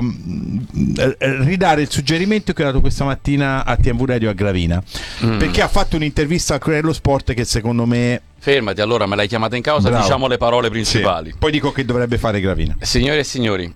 K: mh, ridare il suggerimento che ho dato questa mattina a T V Radio a Gravina, mm. perché ha fatto un'intervista al Corriere dello Sport che secondo me...
J: Fermati, allora me l'hai chiamata in causa,
K: Bravo.
J: diciamo le parole principali.
K: Sì. Poi dico che dovrebbe fare Gravina.
J: Signore e signori,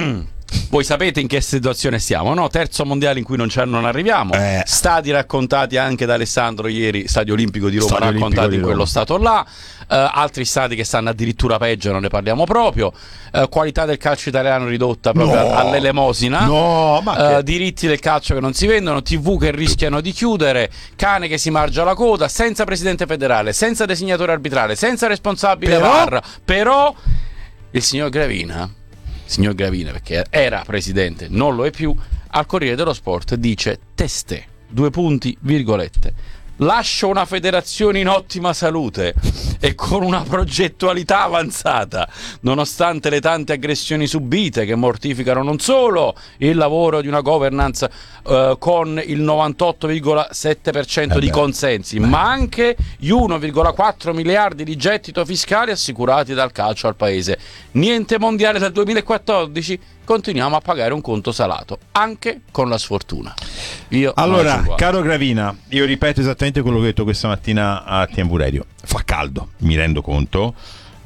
J: voi sapete in che situazione stiamo, no? Terzo mondiale in cui non, non arriviamo.
K: Eh.
J: Stati raccontati anche da Alessandro ieri, Stadio Olimpico di Roma
K: Stadio
J: raccontati
K: Olimpico di
J: in
K: Roma.
J: quello stato là. Uh, altri stati che stanno addirittura peggio, non ne parliamo proprio. Uh, qualità del calcio italiano ridotta proprio
K: No.
J: all'elemosina.
K: No, ma
J: Uh,
K: che...
J: diritti del calcio che non si vendono, tivù che rischiano di chiudere, cane che si mangia la coda, senza presidente federale, senza designatore arbitrale, senza responsabile
K: Però-
J: V A R. Però il signor Gravina, signor Gravina perché era presidente, non lo è più, al Corriere dello Sport dice teste, due punti, virgolette. Lascio una federazione in ottima salute e con una progettualità avanzata, nonostante le tante aggressioni subite che mortificano non solo il lavoro di una governance eh, con il novantotto virgola sette per cento
K: Eh
J: di
K: beh.
J: consensi, ma anche gli uno virgola quattro miliardi di gettito fiscale assicurati dal calcio al paese. Niente mondiale dal duemilaquattordici, continuiamo a pagare un conto salato, anche con la sfortuna. Io
K: Allora,
J: non ci
K: caro Gravina, io ripeto esattamente quello che ho detto questa mattina a T V Radio. Fa caldo, mi rendo conto.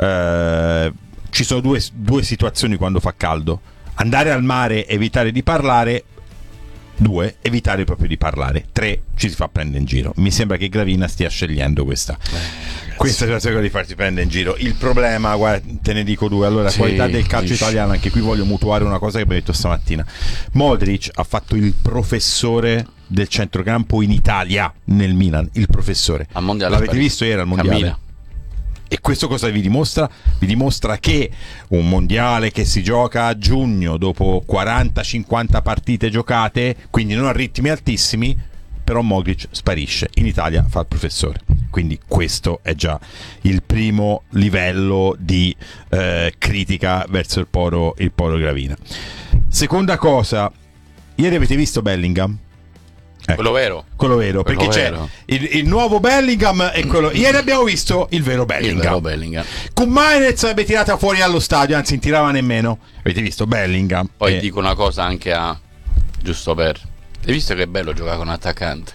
K: Eh, ci sono due, due situazioni quando fa caldo. Andare al mare, evitare di parlare. Due, evitare proprio di parlare. Tre, ci si fa prendere in giro. Mi sembra che Gravina stia scegliendo questa
J: Eh,
K: questa situazione di farsi prendere in giro. Il problema, guarda, te ne dico due. Allora,
J: Sì,
K: qualità del calcio
J: dici.
K: italiano, anche qui voglio mutuare una cosa che abbiamo detto stamattina. Modric ha fatto il professore del centrocampo in Italia nel Milan, il professore.
J: Al mondiale
K: L'avete
J: Parigi.
K: visto ieri al mondiale?
J: Cammina.
K: E questo cosa vi dimostra? Vi dimostra che un mondiale che si gioca a giugno dopo quaranta cinquanta partite giocate, quindi non a ritmi altissimi, però Modric sparisce. In Italia fa il professore. Quindi questo è già il primo livello di eh, critica verso il poro, il poro Gravina. Seconda cosa, ieri avete visto Bellingham? Ecco,
J: Quello vero.
K: quello vero,
J: Quello
K: perché
J: vero.
K: c'è il, il nuovo Bellingham e quello. Ieri abbiamo visto il vero Bellingham.
J: Il vero Bellingham.
K: Con Mainez avrebbe tirata fuori allo stadio, anzi non tirava nemmeno. Avete visto Bellingham?
J: Poi
K: Eh,
J: dico una cosa anche a giusto per. Hai visto che è bello giocare con un attaccante?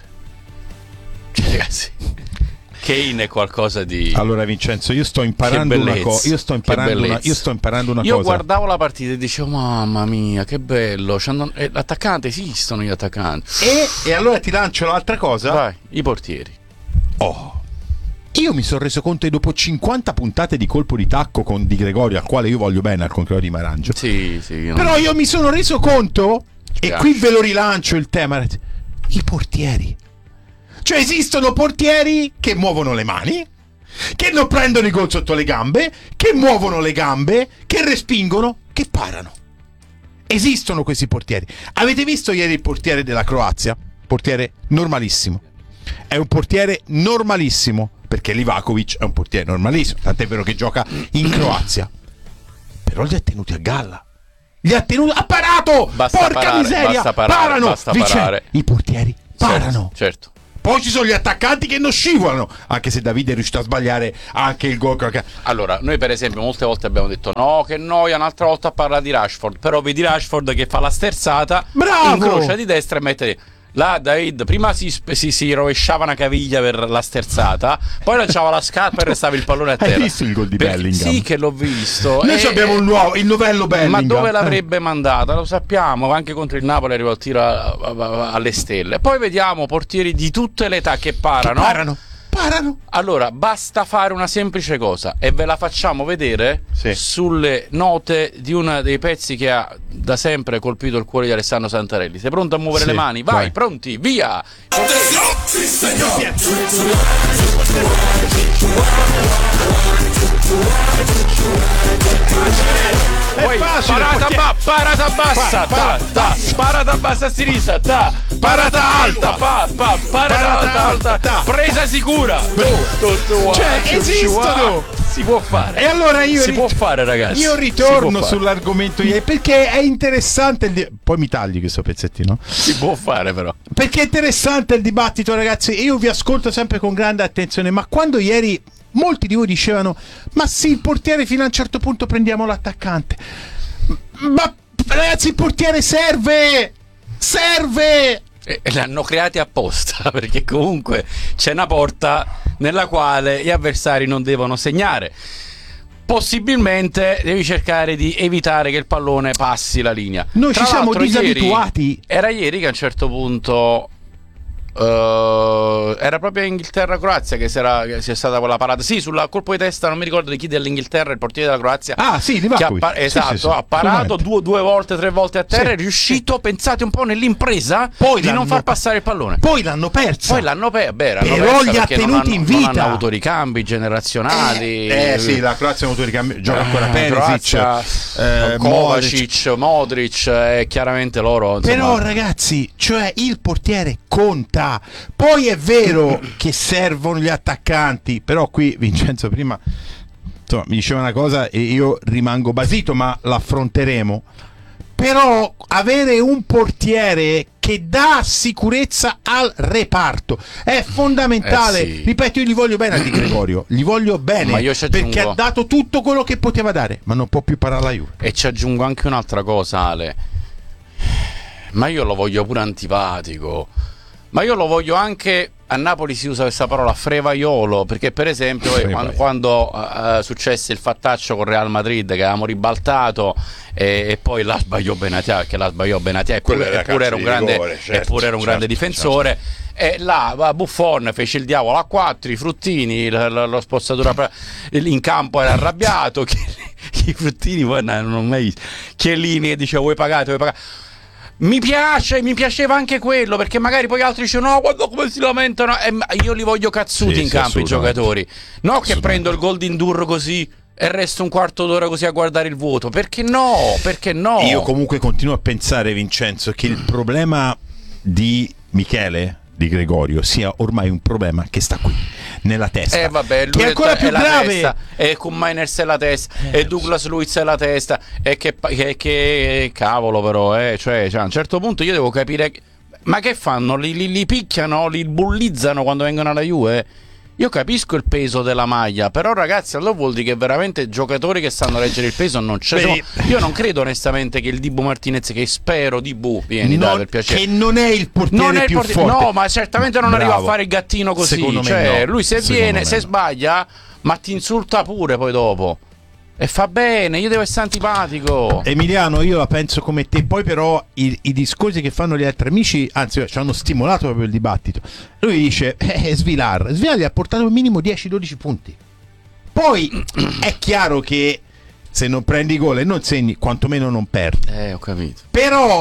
J: Cioè, ragazzi, Kane è qualcosa di.
K: Allora Vincenzo, io sto imparando
J: Che
K: una
J: bellezza,
K: cosa. Io sto
J: che
K: imparando una,
J: bellezza.
K: io sto imparando una
J: Io
K: cosa.
J: guardavo la partita e dicevo, mamma mia, che bello. c'hanno- eh, L'attaccante, esistono gli attaccanti.
K: E, e allora ti lancio l'altra cosa.
J: Vai, i portieri.
K: Oh. Io mi sono reso conto che dopo cinquanta puntate di colpo di tacco con Di Gregorio, al quale io voglio bene, al contrario di Marangio.
J: Sì, sì. io non-
K: Però io mi sono reso conto, e
J: piace.
K: qui ve lo rilancio il tema, i portieri. Cioè esistono portieri che muovono le mani che non prendono i gol sotto le gambe, che muovono le gambe, che respingono, che parano. Esistono questi portieri. Avete visto ieri il portiere della Croazia? Portiere normalissimo. È un portiere normalissimo, perché Livakovic è un portiere normalissimo, tant'è vero che gioca in Croazia. Però li ha tenuti a galla. Li ha tenuti, ha parato!
J: Basta
K: Porca
J: parare,
K: miseria!
J: basta parare,
K: parano!
J: basta
K: Vince,
J: parare.
K: I portieri parano.
J: Certo, certo.
K: Poi ci sono gli attaccanti che non scivolano, anche se Davide è riuscito a sbagliare anche il gol.
J: Allora, noi per esempio molte volte abbiamo detto no, che noia, un'altra volta parla di Rashford, però vedi Rashford che fa la sterzata,
K: bravo,
J: incrocia di destra e mette là. David prima si, si, si rovesciava una caviglia per la sterzata, poi lanciava la scarpa e restava il pallone a terra.
K: Hai visto il gol di
J: Perché,
K: Bellingham?
J: sì che l'ho visto.
K: Noi
J: e,
K: abbiamo un nuovo, il novello Bellingham.
J: Ma dove l'avrebbe mandata? Lo sappiamo, anche contro il Napoli arriva il tiro a, a, a, alle stelle. Poi vediamo portieri di tutte le età che parano.
K: Che parano. Parano.
J: Allora, basta fare una semplice cosa e ve la facciamo vedere
K: sì.
J: sulle note di uno dei pezzi che ha da sempre colpito il cuore di Alessandro Santarelli. Sei pronto a muovere
K: sì,
J: le mani? Vai,
K: vai,
J: pronti, via!
L: Sì, signor.
J: Poi, parata, ba, parata bassa, ta, ta, parata bassa a sinistra, ta, parata alta, pa, pa, parata alta, alta, ta, presa sicura.
K: Cioè, esistono.
J: Si può fare.
K: E allora io
J: si
K: ri-
J: può fare, ragazzi.
K: Io ritorno sull'argomento ieri perché è interessante il di- poi mi tagli questo pezzettino.
J: Si può fare però.
K: Perché è interessante il dibattito, ragazzi. Io vi ascolto sempre con grande attenzione, ma quando ieri molti di voi dicevano ma sì, il portiere fino a un certo punto prendiamo l'attaccante. Ma ragazzi, il portiere serve! Serve!
J: E l'hanno creati apposta perché comunque c'è una porta nella quale gli avversari non devono segnare. Possibilmente devi cercare di evitare che il pallone passi la linea.
K: Noi
J: Tra
K: ci siamo
J: l'altro,
K: disabituati.
J: Ieri, era ieri che a un certo punto Uh, era proprio Inghilterra-Croazia che, che sia stata quella parata. Sì, sul colpo di testa, non mi ricordo di chi dell'Inghilterra, il portiere della Croazia.
K: Ah, sì, di
J: che ha pa- Esatto, sì, sì, sì, ha parato due, due volte, tre volte a terra. Sì, è riuscito, sì. Pensate un po' nell'impresa poi di non far passare il pallone.
K: Poi l'hanno persa.
J: Poi l'hanno persa. Beh,
K: però li ha tenuti in vita.
J: Non hanno avuto ricambi generazionali.
K: Eh, eh sì, la Croazia ha avuto ricambi. Gioca ancora
J: eh,
K: Perisic,
J: eh, Kovacic, Modric, e eh, chiaramente loro. Insomma.
K: Però, ragazzi, cioè il portiere conta. Poi è vero che servono gli attaccanti, però qui Vincenzo prima insomma, mi diceva una cosa e io rimango basito, ma l'affronteremo. Però avere un portiere che dà sicurezza al reparto è fondamentale.
J: Eh sì.
K: Ripeto, io gli voglio bene a Di Gregorio, gli voglio bene,
J: ma io ci aggiungo...
K: perché ha dato tutto quello che poteva dare, ma non può più parare la Juve.
J: E ci aggiungo anche un'altra cosa, Ale, ma io lo voglio pure antipatico. Ma io lo voglio anche, a Napoli si usa questa parola, frevaiolo, perché per esempio eh, quando, quando uh, successe il fattaccio con Real Madrid che avevamo ribaltato e, e poi la sbagliò Benatia, perché la sbagliò Benatia eppure, era, eppure era un grande, rigore, certo, eppure era un certo, grande difensore, certo. E là va Buffon fece il diavolo a quattro, i Fruttini, lo, lo, lo spozzatura in campo era arrabbiato, che, i Fruttini poi non ho mai visto, Chiellini che diceva vuoi pagare, vuoi pagare. Mi piace, mi piaceva anche quello, perché magari poi altri dicono no, guarda come si lamentano, e io li voglio cazzuti sì, in sì, campo i giocatori, no che prendo il gol di Indurro così e resto un quarto d'ora così a guardare il vuoto, perché no, perché no?
K: Io comunque continuo a pensare, Vincenzo, che il problema di Michele Di Gregorio sia ormai un problema che sta qui nella testa,
J: eh vabbè, lui
K: che è ancora più
J: è
K: grave,
J: testa, e con Miners è la testa, eh, e Douglas Luiz è la testa, e che, che, che cavolo però, eh, cioè, cioè a un certo punto io devo capire, ma che fanno? Li, li, li picchiano, li bullizzano quando vengono alla Juve? Io capisco il peso della maglia, però ragazzi, allora vuol dire che veramente giocatori che sanno reggere il peso non c'è. Beh, io non credo onestamente che il Dibu Martinez, che spero Dibu, vieni
K: non,
J: dai per piacere,
K: che non è il portiere
J: non è il
K: più
J: portiere,
K: forte.
J: no, ma certamente non
K: Bravo.
J: arriva a fare il gattino così.
K: Secondo
J: cioè,
K: me no.
J: lui se
K: Secondo
J: viene, se
K: no.
J: sbaglia, ma ti insulta pure poi dopo. E fa bene, io devo essere antipatico.
K: Emiliano, io la penso come te. Poi però i, i discorsi che fanno gli altri amici, anzi ci hanno stimolato proprio il dibattito. Lui dice eh, Svilar Svilar gli ha portato un minimo dieci dodici punti. Poi è chiaro che se non prendi gol e non segni, quantomeno non perdi.
J: Eh, ho capito.
K: Però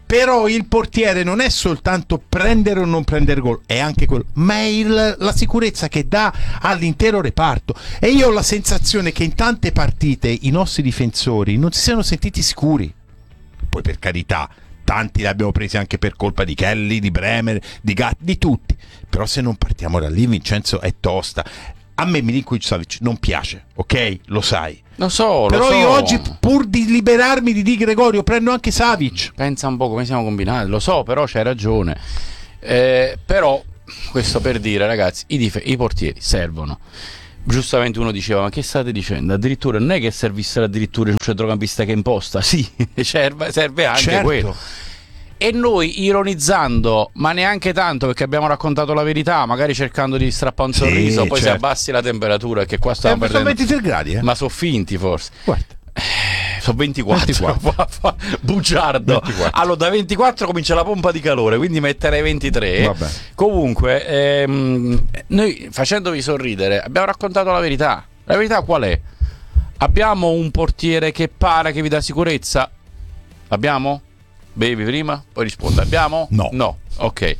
K: Però il portiere non è soltanto prendere o non prendere gol, è anche quello, ma è il, la sicurezza che dà all'intero reparto. E io ho la sensazione che in tante partite i nostri difensori non si siano sentiti sicuri. Poi, per carità, tanti li abbiamo presi anche per colpa di Kelly, di Bremer, di Gatti, di tutti. Però se non partiamo da lì, Vincenzo, è tosta. A me Milinković-Savić non piace, ok? Lo sai.
J: Lo so, lo
K: Però
J: so.
K: io oggi, pur di liberarmi di Di Gregorio, prendo anche Savic.
J: Pensa un po' come siamo combinati, lo so, però c'hai ragione. Eh, però, questo per dire, ragazzi, i, dif- i portieri servono. Giustamente uno diceva, ma che state dicendo? Addirittura non è che servissero addirittura un centrocampista che imposta, sì, serve, serve anche
K: certo.
J: quello. E noi ironizzando, ma neanche tanto, perché abbiamo raccontato la verità, magari cercando di strappare un
K: Sì,
J: sorriso, poi
K: certo.
J: si abbassi la temperatura, che qua stiamo
K: Eh, sono
J: perdendo.
K: ventitré gradi, eh?
J: Ma sono finti forse.
K: Guarda.
J: Sono ventiquattro, bugiardo.
K: ventiquattro.
J: Allora da ventiquattro comincia la pompa di calore, quindi metterei ventitré.
K: Vabbè.
J: Comunque ehm, noi, facendovi sorridere, abbiamo raccontato la verità. La verità qual è? Abbiamo un portiere che para, che vi dà sicurezza? Abbiamo? Bevi prima, poi risponde. Abbiamo?
K: No.
J: No, ok.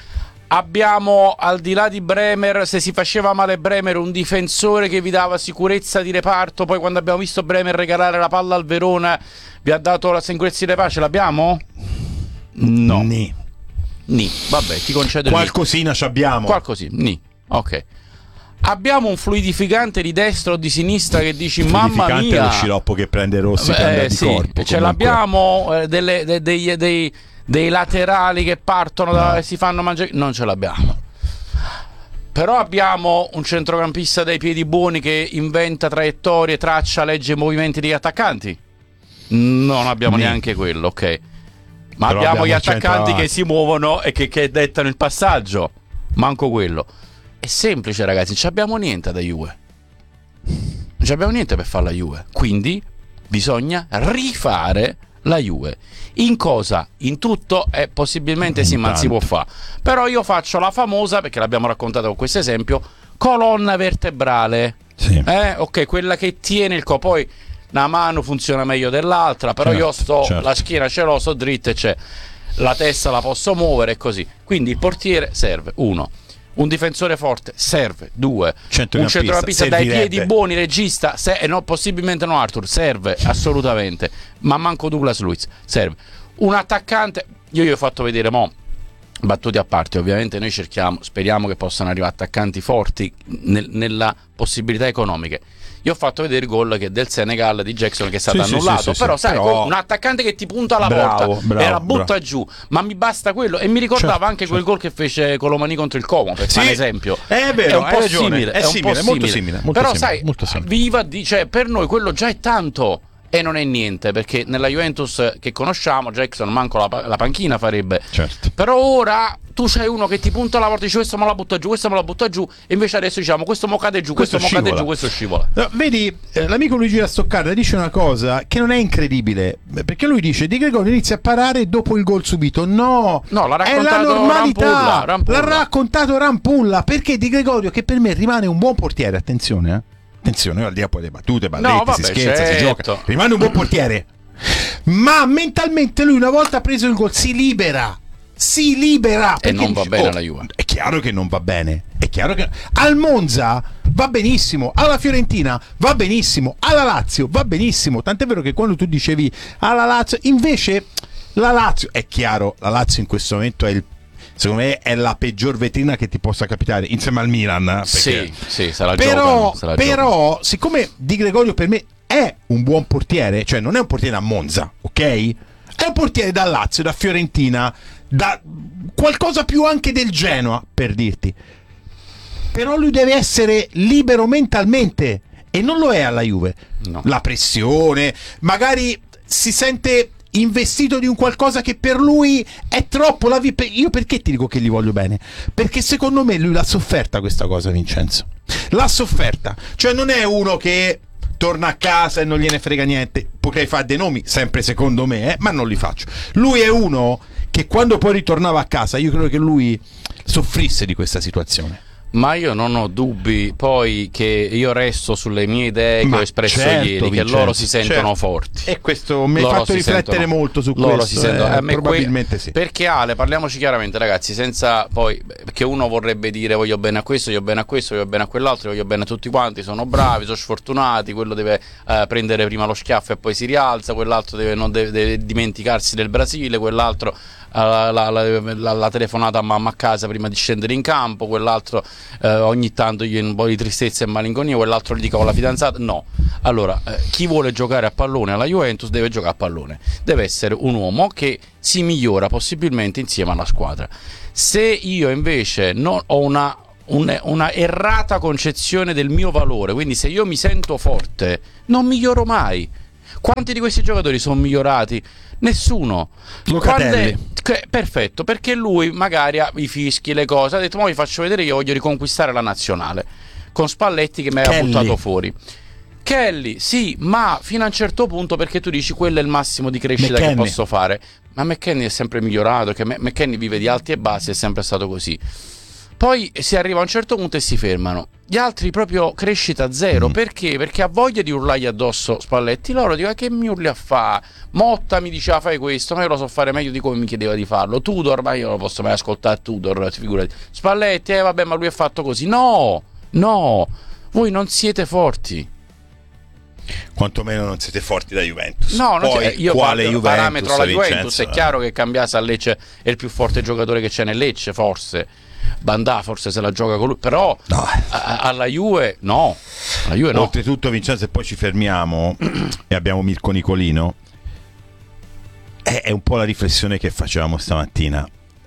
J: Abbiamo, al di là di Bremer, se si faceva male Bremer, un difensore che vi dava sicurezza di reparto. Poi quando abbiamo visto Bremer regalare la palla al Verona, vi ha dato la sicurezza di reparto. Ce l'abbiamo? No.
K: Ni.
J: Ni. Vabbè, ti concedo il
K: Qualcosina ci abbiamo.
J: Qualcosina. Ni. Ok. Abbiamo un fluidificante di destra o di sinistra che dici mamma
K: Fluidificante
J: mia.
K: è lo sciroppo che prende Rossi
J: Eh,
K: per
J: sì,
K: di corpo.
J: ce
K: comunque.
J: l'abbiamo eh, delle, de, dei, dei, dei laterali che partono da,
K: No.
J: e si fanno mangiare. Non ce l'abbiamo. Però abbiamo un centrocampista dai piedi buoni che inventa traiettorie, traccia, legge i movimenti degli attaccanti. Non abbiamo
K: Ni.
J: neanche quello, ok. Ma
K: Però
J: abbiamo
K: abbiamo
J: gli
K: il
J: attaccanti
K: centravanti.
J: che si muovono e che, che dettano il passaggio. Manco quello. È semplice, ragazzi, non ci abbiamo niente da Juve. Non ci abbiamo niente per fare la Juve. Quindi bisogna rifare la Juve. In cosa? In tutto? Eh, possibilmente sì, ma non si può fare. Però io faccio la famosa, perché l'abbiamo raccontata con questo esempio, colonna vertebrale.
K: Sì.
J: Eh, ok, quella che tiene il co. Poi una mano funziona meglio dell'altra, però
K: Certo,
J: io sto,
K: certo.
J: la schiena ce l'ho, sto dritto e c'è. La testa la posso muovere e così. Quindi il portiere serve, uno. Un difensore forte serve, due. Un
K: Centrocampista,
J: centrocampista dai
K: servirebbe.
J: piedi buoni, regista, se, e no, possibilmente no Arthur, serve assolutamente. Ma manco Douglas Luiz, serve. Un attaccante, io gli ho fatto vedere mo, battute a parte, ovviamente noi cerchiamo, speriamo che possano arrivare attaccanti forti nel, nella possibilità economiche. Io ho fatto vedere il gol che del Senegal di Jackson che è stato
K: Sì, sì,
J: annullato.
K: sì, sì,
J: però
K: sì.
J: sai,
K: Però-
J: un attaccante che ti punta alla
K: Bravo,
J: porta
K: bravo,
J: e la butta
K: bravo.
J: giù, ma mi basta quello. E mi ricordava
K: Certo,
J: anche quel gol che fece Colomani contro il Como, per
K: Sì,
J: fare un esempio.
K: è vero,
J: un
K: hai
J: po'
K: ragione,
J: simile,
K: è
J: un
K: simile,
J: po'
K: molto simile, molto
J: però
K: simile,
J: sai,
K: molto simile.
J: viva di, cioè, per noi quello già è tanto. E non è niente, perché nella Juventus che conosciamo Jackson manco la, pa- la panchina farebbe.
K: Certo.
J: Però ora tu c'hai uno che ti punta la porta e dice questo me la butta giù, questo me la butta giù, e invece adesso diciamo questo mo cade giù, questo,
K: Questo
J: mo cade
K: scivola.
J: giù, questo scivola.
K: No, vedi, eh, l'amico Luigi La Stoccarda dice una cosa che non è incredibile, perché lui dice Di Gregorio inizia a parare dopo il gol subito. No,
J: No, l'ha
K: è la
J: raccontato
K: normalità.
J: Rampulla, Rampulla.
K: L'ha raccontato Rampulla, perché Di Gregorio, che per me rimane un buon portiere, attenzione, eh. Attenzione, al di là poi delle battute, balletti,
J: No, vabbè,
K: si scherza, si
J: certo.
K: gioca. Rimane un buon portiere. Ma mentalmente lui una volta preso il gol si libera. Si libera
J: E
K: perché
J: non va
K: dice,
J: bene
K: "Oh,
J: alla Juve."
K: È chiaro che non va bene. È chiaro che al Monza va benissimo, alla Fiorentina va benissimo, alla Lazio va benissimo. Tant'è vero che quando tu dicevi alla Lazio, invece la Lazio, è chiaro, la Lazio in questo momento è il, secondo me è la peggior vetrina che ti possa capitare insieme al Milan, perché...
J: Sì, sì, se la
K: però,
J: giocano, se la
K: però siccome Di Gregorio per me è un buon portiere, cioè non è un portiere a Monza, ok? È un portiere da Lazio, da Fiorentina, da qualcosa più anche del Genoa, per dirti. Però lui deve essere libero mentalmente e non lo è alla Juve.
J: No.
K: La pressione, magari si sente investito di un qualcosa che per lui è troppo. La vi- io perché ti dico che gli voglio bene? Perché secondo me lui l'ha sofferta questa cosa, Vincenzo. L'ha sofferta. Cioè non è uno che torna a casa e non gliene frega niente. Potrei fare dei nomi, sempre secondo me, eh, ma non li faccio. Lui è uno che quando poi ritornava a casa, io credo che lui soffrisse di questa situazione.
J: Ma io non ho dubbi poi che io resto sulle mie idee che
K: Ma
J: ho espresso
K: certo,
J: ieri, che
K: Vincenzo,
J: loro si sentono
K: certo.
J: forti.
K: E questo mi ha
J: Loro
K: fatto
J: si
K: riflettere
J: sentono-
K: molto su
J: loro
K: questo.
J: si sentono-
K: eh,
J: a me
K: probabilmente
J: que-
K: sì.
J: Perché Ale, parliamoci chiaramente ragazzi, senza poi che uno vorrebbe dire voglio bene a questo, voglio bene a questo, voglio bene a quell'altro, voglio bene a tutti quanti, sono bravi, sono sfortunati, quello deve eh, prendere prima lo schiaffo e poi si rialza, quell'altro deve, non deve, deve dimenticarsi del Brasile, quell'altro La, la, la, la, la telefonata a mamma a casa prima di scendere in campo, quell'altro eh, ogni tanto gli un po' di tristezza e malinconia, quell'altro gli dica con la fidanzata. No, allora eh, chi vuole giocare a pallone alla Juventus deve giocare a pallone, deve essere un uomo che si migliora possibilmente insieme alla squadra. Se io invece non ho una Un, una errata concezione del mio valore, quindi se io mi sento forte non miglioro mai. Quanti di questi giocatori sono migliorati? Nessuno.
K: Locatelli.
J: Quando è- che- perfetto, perché lui magari ha i fischi, le cose, ha detto ma vi faccio vedere, io voglio riconquistare la nazionale, con Spalletti che mi aveva
K: Kelly.
J: buttato fuori. Kelly, sì, ma fino a un certo punto, perché tu dici quello è il massimo di crescita
K: McKennie.
J: che posso fare. Ma McKennie è sempre migliorato, che Me- McKennie vive di alti e bassi, è sempre stato così. Poi si arriva a un certo punto e si fermano. Gli altri proprio crescita zero.
K: Mm.
J: Perché? Perché ha voglia di urlargli addosso Spalletti. Loro dicono: "Ah, che mi urli a fa? Motta mi diceva fai questo, ma io lo so fare meglio di come mi chiedeva di farlo. Tudor, ma io non posso mai ascoltare Tudor, figurati. Spalletti, eh vabbè, ma lui è fatto così." No, no, voi non siete forti.
K: Quantomeno non siete forti da Juventus.
J: No, non
K: Poi
J: c'è- io
K: quale
J: guardo il
K: Juventus,
J: parametro alla Juventus,
K: Vincenzo?
J: è chiaro che Cambiasa a Lecce è il più forte giocatore che c'è nel Lecce, forse. Bandà forse se la gioca con lui, però
K: No.
J: a- alla Juve no. La Juve no.
K: Oltretutto, Vincenzo, e poi ci fermiamo e abbiamo Mirko Nicolino. È, è un po' la riflessione che facevamo stamattina.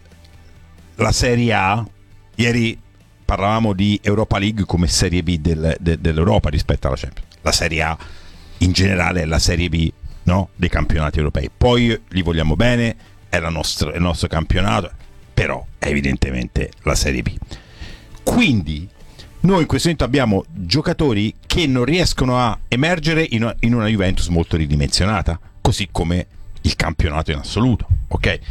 K: La Serie A, ieri parlavamo di Europa League come Serie B del- de- dell'Europa rispetto alla Champions. La Serie A in generale è la Serie B, no? Dei campionati europei. Poi li vogliamo bene, è, la nostra- è il nostro campionato, però è evidentemente la Serie B. Quindi noi in questo momento abbiamo giocatori che non riescono a emergere in una, in una Juventus molto ridimensionata, così come il campionato in assoluto, ok? E,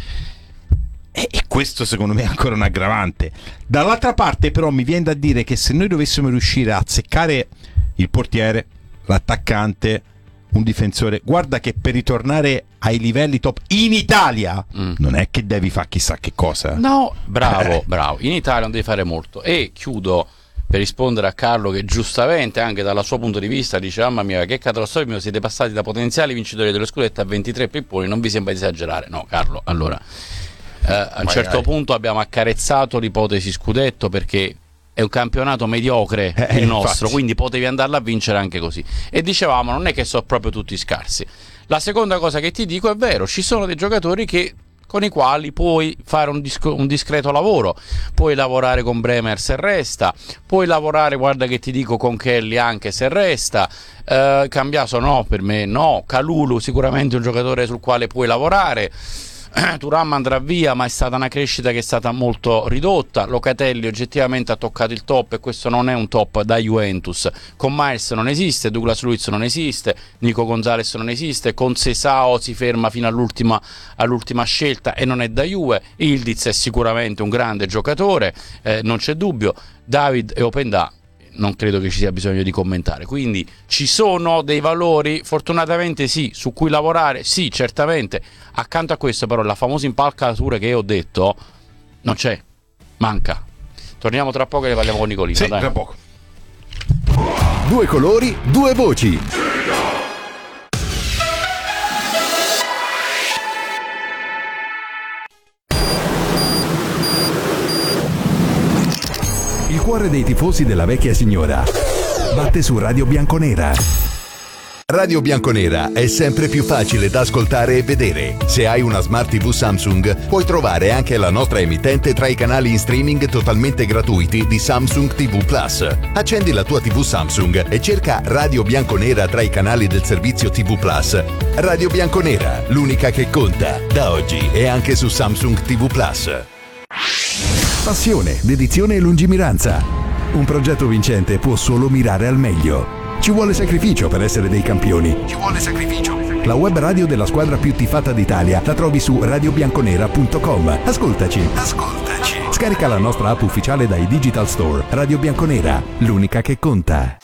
K: e questo secondo me è ancora un aggravante. Dall'altra parte però mi viene da dire che se noi dovessimo riuscire a azzeccare il portiere, l'attaccante, un difensore, guarda che per ritornare ai livelli top in Italia
J: Mm.
K: non è che devi fare chissà che cosa.
J: No, bravo,
K: Eh.
J: bravo. In Italia non devi fare molto. E chiudo per rispondere a Carlo che giustamente anche dal suo punto di vista dice: mamma mia, che catastrofico, siete passati da potenziali vincitori dello scudetto a ventitré pipponi, non vi sembra di esagerare? No, Carlo, allora eh, a un
K: Vai,
J: certo
K: vai.
J: punto abbiamo accarezzato l'ipotesi scudetto perché è un campionato mediocre
K: Eh,
J: il nostro,
K: infatti.
J: quindi potevi andarla a vincere anche così. E dicevamo, non è che sono proprio tutti scarsi. La seconda cosa che ti dico è vero, ci sono dei giocatori che con i quali puoi fare un, disco, un discreto lavoro, puoi lavorare con Bremer se resta, puoi lavorare, guarda che ti dico, con Kelly anche se resta, eh, Cambiaso no, per me no, Kalulu sicuramente un giocatore sul quale puoi lavorare, Thuram andrà via, ma è stata una crescita che è stata molto ridotta. Locatelli oggettivamente ha toccato il top e questo non è un top da Juventus. Con Miles non esiste, Douglas Luiz non esiste, Nico Gonzalez non esiste, con Sesao si ferma fino all'ultima, all'ultima scelta e non è da Juve. Ildiz è sicuramente un grande giocatore, eh, non c'è dubbio. David e Openda non credo che ci sia bisogno di commentare. Quindi ci sono dei valori, fortunatamente sì, su cui lavorare, sì, certamente. Accanto a questo però la famosa impalcatura che io ho detto non c'è, manca. Torniamo tra poco e ne parliamo con Nicolino.
K: Sì,
J: dai.
K: tra poco.
H: Due colori, due voci. Il cuore dei tifosi della vecchia signora batte su Radio Bianconera. Radio Bianconera è sempre più facile da ascoltare e vedere. Se hai una Smart tivù Samsung, puoi trovare anche la nostra emittente tra i canali in streaming totalmente gratuiti di Samsung tivù Plus. Accendi la tua tivù Samsung e cerca Radio Bianconera tra i canali del servizio tivù Plus. Radio Bianconera, l'unica che conta, da oggi e anche su Samsung tivù Plus. Passione, dedizione e lungimiranza. Un progetto vincente può solo mirare al meglio. Ci vuole sacrificio per essere dei campioni. Ci vuole sacrificio. La web radio della squadra più tifata d'Italia la trovi su radio bianconera punto com. Ascoltaci. Ascoltaci. Scarica la nostra app ufficiale dai Digital Store. Radio Bianconera, l'unica che conta.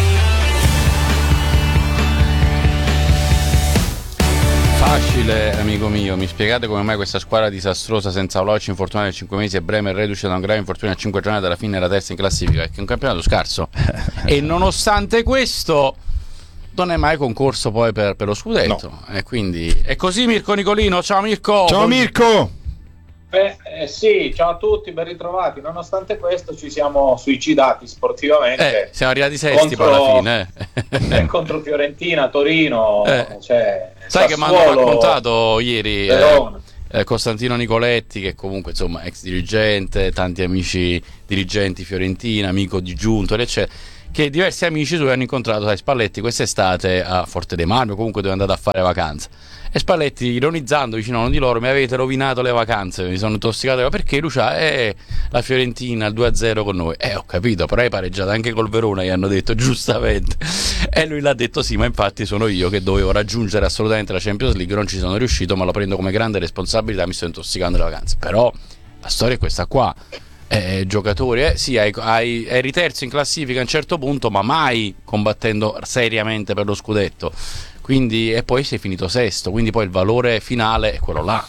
J: Facile, amico mio, mi spiegate come mai questa squadra disastrosa senza Vlahovic infortunato in cinque mesi e Bremer reduce da un grave infortunio a cinque giornate alla fine era terza in classifica, che è un campionato scarso. E nonostante questo non è mai concorso poi per, per lo scudetto. No. E quindi è così. Mirko Nicolino, ciao Mirko.
K: Ciao Mirko.
M: Beh, eh, sì, ciao a tutti, ben ritrovati. Nonostante questo ci siamo suicidati sportivamente.
J: Eh, siamo arrivati sesti contro, poi alla fine. Eh.
M: Eh, contro Fiorentina, Torino.
J: Eh.
M: Cioè,
J: sai
M: Sassuolo,
J: che mi hanno raccontato ieri eh, eh, Costantino Nicoletti, che comunque insomma ex dirigente, tanti amici dirigenti Fiorentina, amico di Giunto, eccetera, che diversi amici suoi hanno incontrato sai, Spalletti quest'estate a Forte dei Marmi, comunque dove è andato a fare vacanza. E Spalletti, ironizzando vicino a uno di loro, mi avete rovinato le vacanze, mi sono intossicato perché lui c'ha eh, la Fiorentina il due a zero con noi. Eh, ho capito, però hai pareggiato anche col Verona, gli hanno detto giustamente. E lui l'ha detto sì, ma infatti sono io che dovevo raggiungere assolutamente la Champions League, non ci sono riuscito, ma lo prendo come grande responsabilità, mi sto intossicando le vacanze. Però la storia è questa qua. Eh, giocatori, eh, sì, hai, hai, eri terzo in classifica a un certo punto, ma mai combattendo seriamente per lo scudetto. Quindi, e poi sei finito sesto, quindi poi il valore finale è quello là.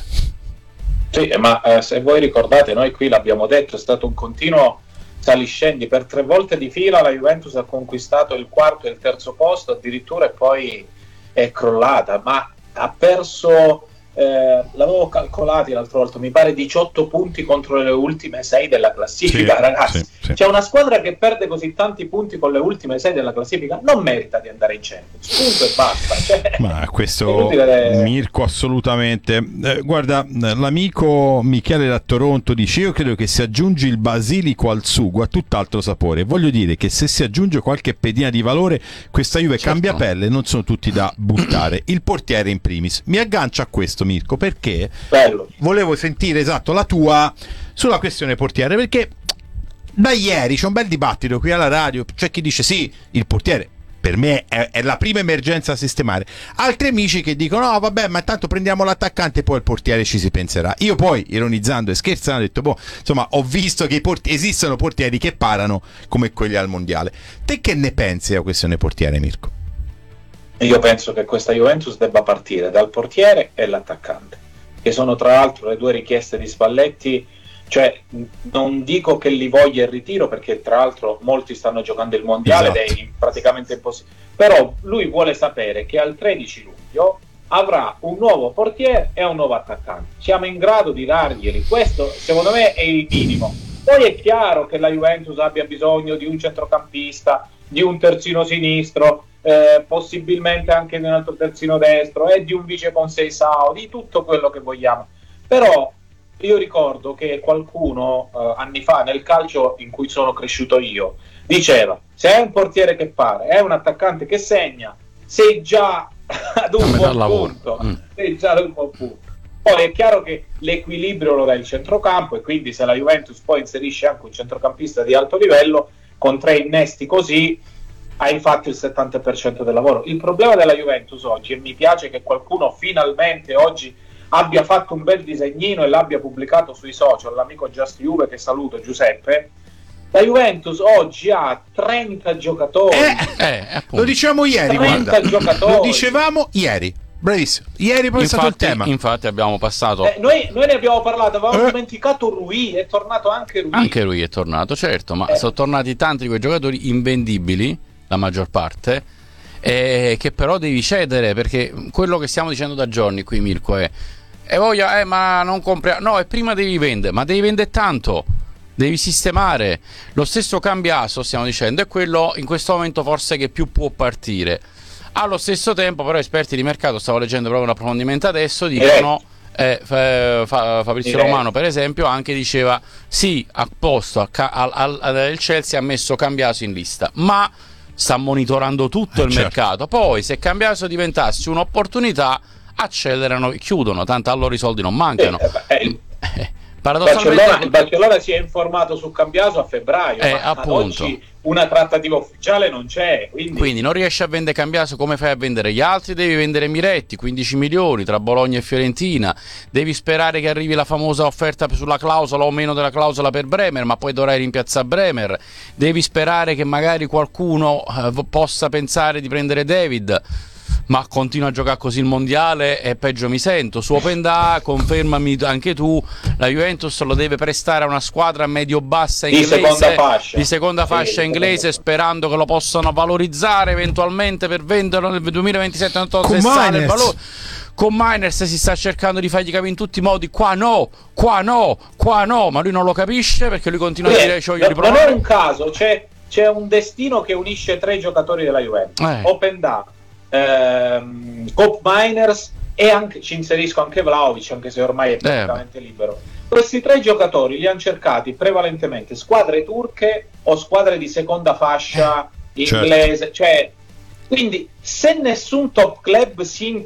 M: Sì, ma eh, se voi ricordate, noi qui l'abbiamo detto, è stato un continuo saliscendi. Per tre volte di fila la Juventus ha conquistato il quarto e il terzo posto addirittura, e poi è crollata, ma ha perso eh, l'avevo calcolati l'altro volta, mi pare diciotto punti contro le ultime sei della classifica. Sì, ragazzi, sì, sì. C'è una squadra che perde così tanti punti con le ultime sei della classifica, non merita di andare in Champions, punto e basta. Cioè,
K: ma questo Mirko assolutamente. Eh, guarda, l'amico Michele da Toronto dice: io credo che se aggiungi il basilico al sugo ha tutt'altro sapore. Voglio dire che se si aggiunge qualche pedina di valore, questa Juve certo. cambia pelle, non sono tutti da buttare. Il portiere in primis. Mi aggancio a questo, Mirko, perché
M: bello.
K: Volevo sentire esatto la tua sulla questione portiere, perché da ieri c'è un bel dibattito qui alla radio. C'è chi dice sì, il portiere per me è, è la prima emergenza da sistemare, altri amici che dicono no vabbè, ma intanto prendiamo l'attaccante e poi il portiere ci si penserà. Io poi, ironizzando e scherzando, ho detto boh, insomma, ho visto che i porti- esistono portieri che parano come quelli al mondiale. Te che ne pensi della questione portiere, Mirko?
M: Io penso che questa Juventus debba partire dal portiere e l'attaccante, che sono tra l'altro le due richieste di Spalletti. Cioè, non dico che li voglia il ritiro, perché tra l'altro molti stanno giocando il mondiale esatto. ed è praticamente impossibile, però lui vuole sapere che al tredici luglio avrà un nuovo portiere e un nuovo attaccante. Siamo in grado di darglieli, questo secondo me è il minimo. Poi è chiaro che la Juventus abbia bisogno di un centrocampista, di un terzino sinistro, eh, possibilmente anche di un altro terzino destro e di un vice Conceição, di tutto quello che vogliamo, però io ricordo che qualcuno eh, anni fa nel calcio in cui sono cresciuto io diceva: se è un portiere che pare, è un attaccante che segna, sei già ad un buon punto, mm. sei già ad un buon punto. Poi è chiaro che l'equilibrio lo dà il centrocampo, e quindi se la Juventus poi inserisce anche un centrocampista di alto livello con tre innesti così hai fatto il settanta per cento del lavoro. Il problema della Juventus oggi, e mi piace che qualcuno finalmente oggi abbia fatto un bel disegnino e l'abbia pubblicato sui social, l'amico Just Juve, che saluto, Giuseppe, la Juventus oggi ha trenta giocatori.
K: Eh, eh, lo dicevamo ieri,
M: trenta
K: guarda.
M: Giocatori.
K: Lo dicevamo ieri. Bravissimo. Ieri poi è stato il tema.
J: Infatti abbiamo passato.
M: Eh, noi, noi ne abbiamo parlato, avevamo eh. dimenticato Rui, è tornato anche Rui.
J: Anche Rui è tornato, certo, ma eh. sono tornati tanti di quei giocatori invendibili, la maggior parte, eh, che però devi cedere, perché quello che stiamo dicendo da giorni qui, Mirko, è e voglia, eh, ma non compri. No, e prima devi vendere, ma devi vendere tanto, devi sistemare. Lo stesso Cambiaso, stiamo dicendo, è quello in questo momento forse che più può partire. Allo stesso tempo, però, esperti di mercato, stavo leggendo proprio un approfondimento adesso, dicono eh, fa, fa, Fabrizio Romano, per esempio, anche diceva sì, a posto a, al, al, al, il Chelsea ha messo Cambiaso in lista, ma sta monitorando tutto eh, il certo. mercato. Poi, se Cambiaso diventasse un'opportunità, accelerano e chiudono, tanto a loro i soldi non mancano.
M: Eh, eh, Barcellona, il Barcellona si è informato su Cambiaso a febbraio,
J: eh,
M: ma
J: appunto.
M: ad oggi una trattativa ufficiale non c'è, quindi...
J: quindi non riesci a vendere Cambiaso, come fai a vendere gli altri? Devi vendere Miretti, quindici milioni tra Bologna e Fiorentina, devi sperare che arrivi la famosa offerta sulla clausola o meno della clausola per Bremer, ma poi dovrai rimpiazzare Bremer, devi sperare che magari qualcuno eh, possa pensare di prendere David, ma continua a giocare così il mondiale e peggio mi sento. Su Openda, confermami anche tu, la Juventus lo deve prestare a una squadra medio-bassa inglese,
M: di seconda fascia,
J: di seconda fascia sì, inglese, sperando che lo possano valorizzare eventualmente per venderlo nel duemilaventisette. Non so se sale il valore. Con Miners si sta cercando di fargli capire in tutti i modi, qua no, qua no, qua no, ma lui non lo capisce perché lui continua
M: Beh,
J: a dire cioè, io
M: non è un caso, c'è, c'è un destino che unisce tre giocatori della Juventus,
J: eh.
M: Openda, ehm, Cop Miners e anche, ci inserisco anche Vlahovic, anche se ormai è praticamente eh. libero. Questi tre giocatori li hanno cercati prevalentemente squadre turche o squadre di seconda fascia inglese, certo. Cioè, quindi se nessun top club si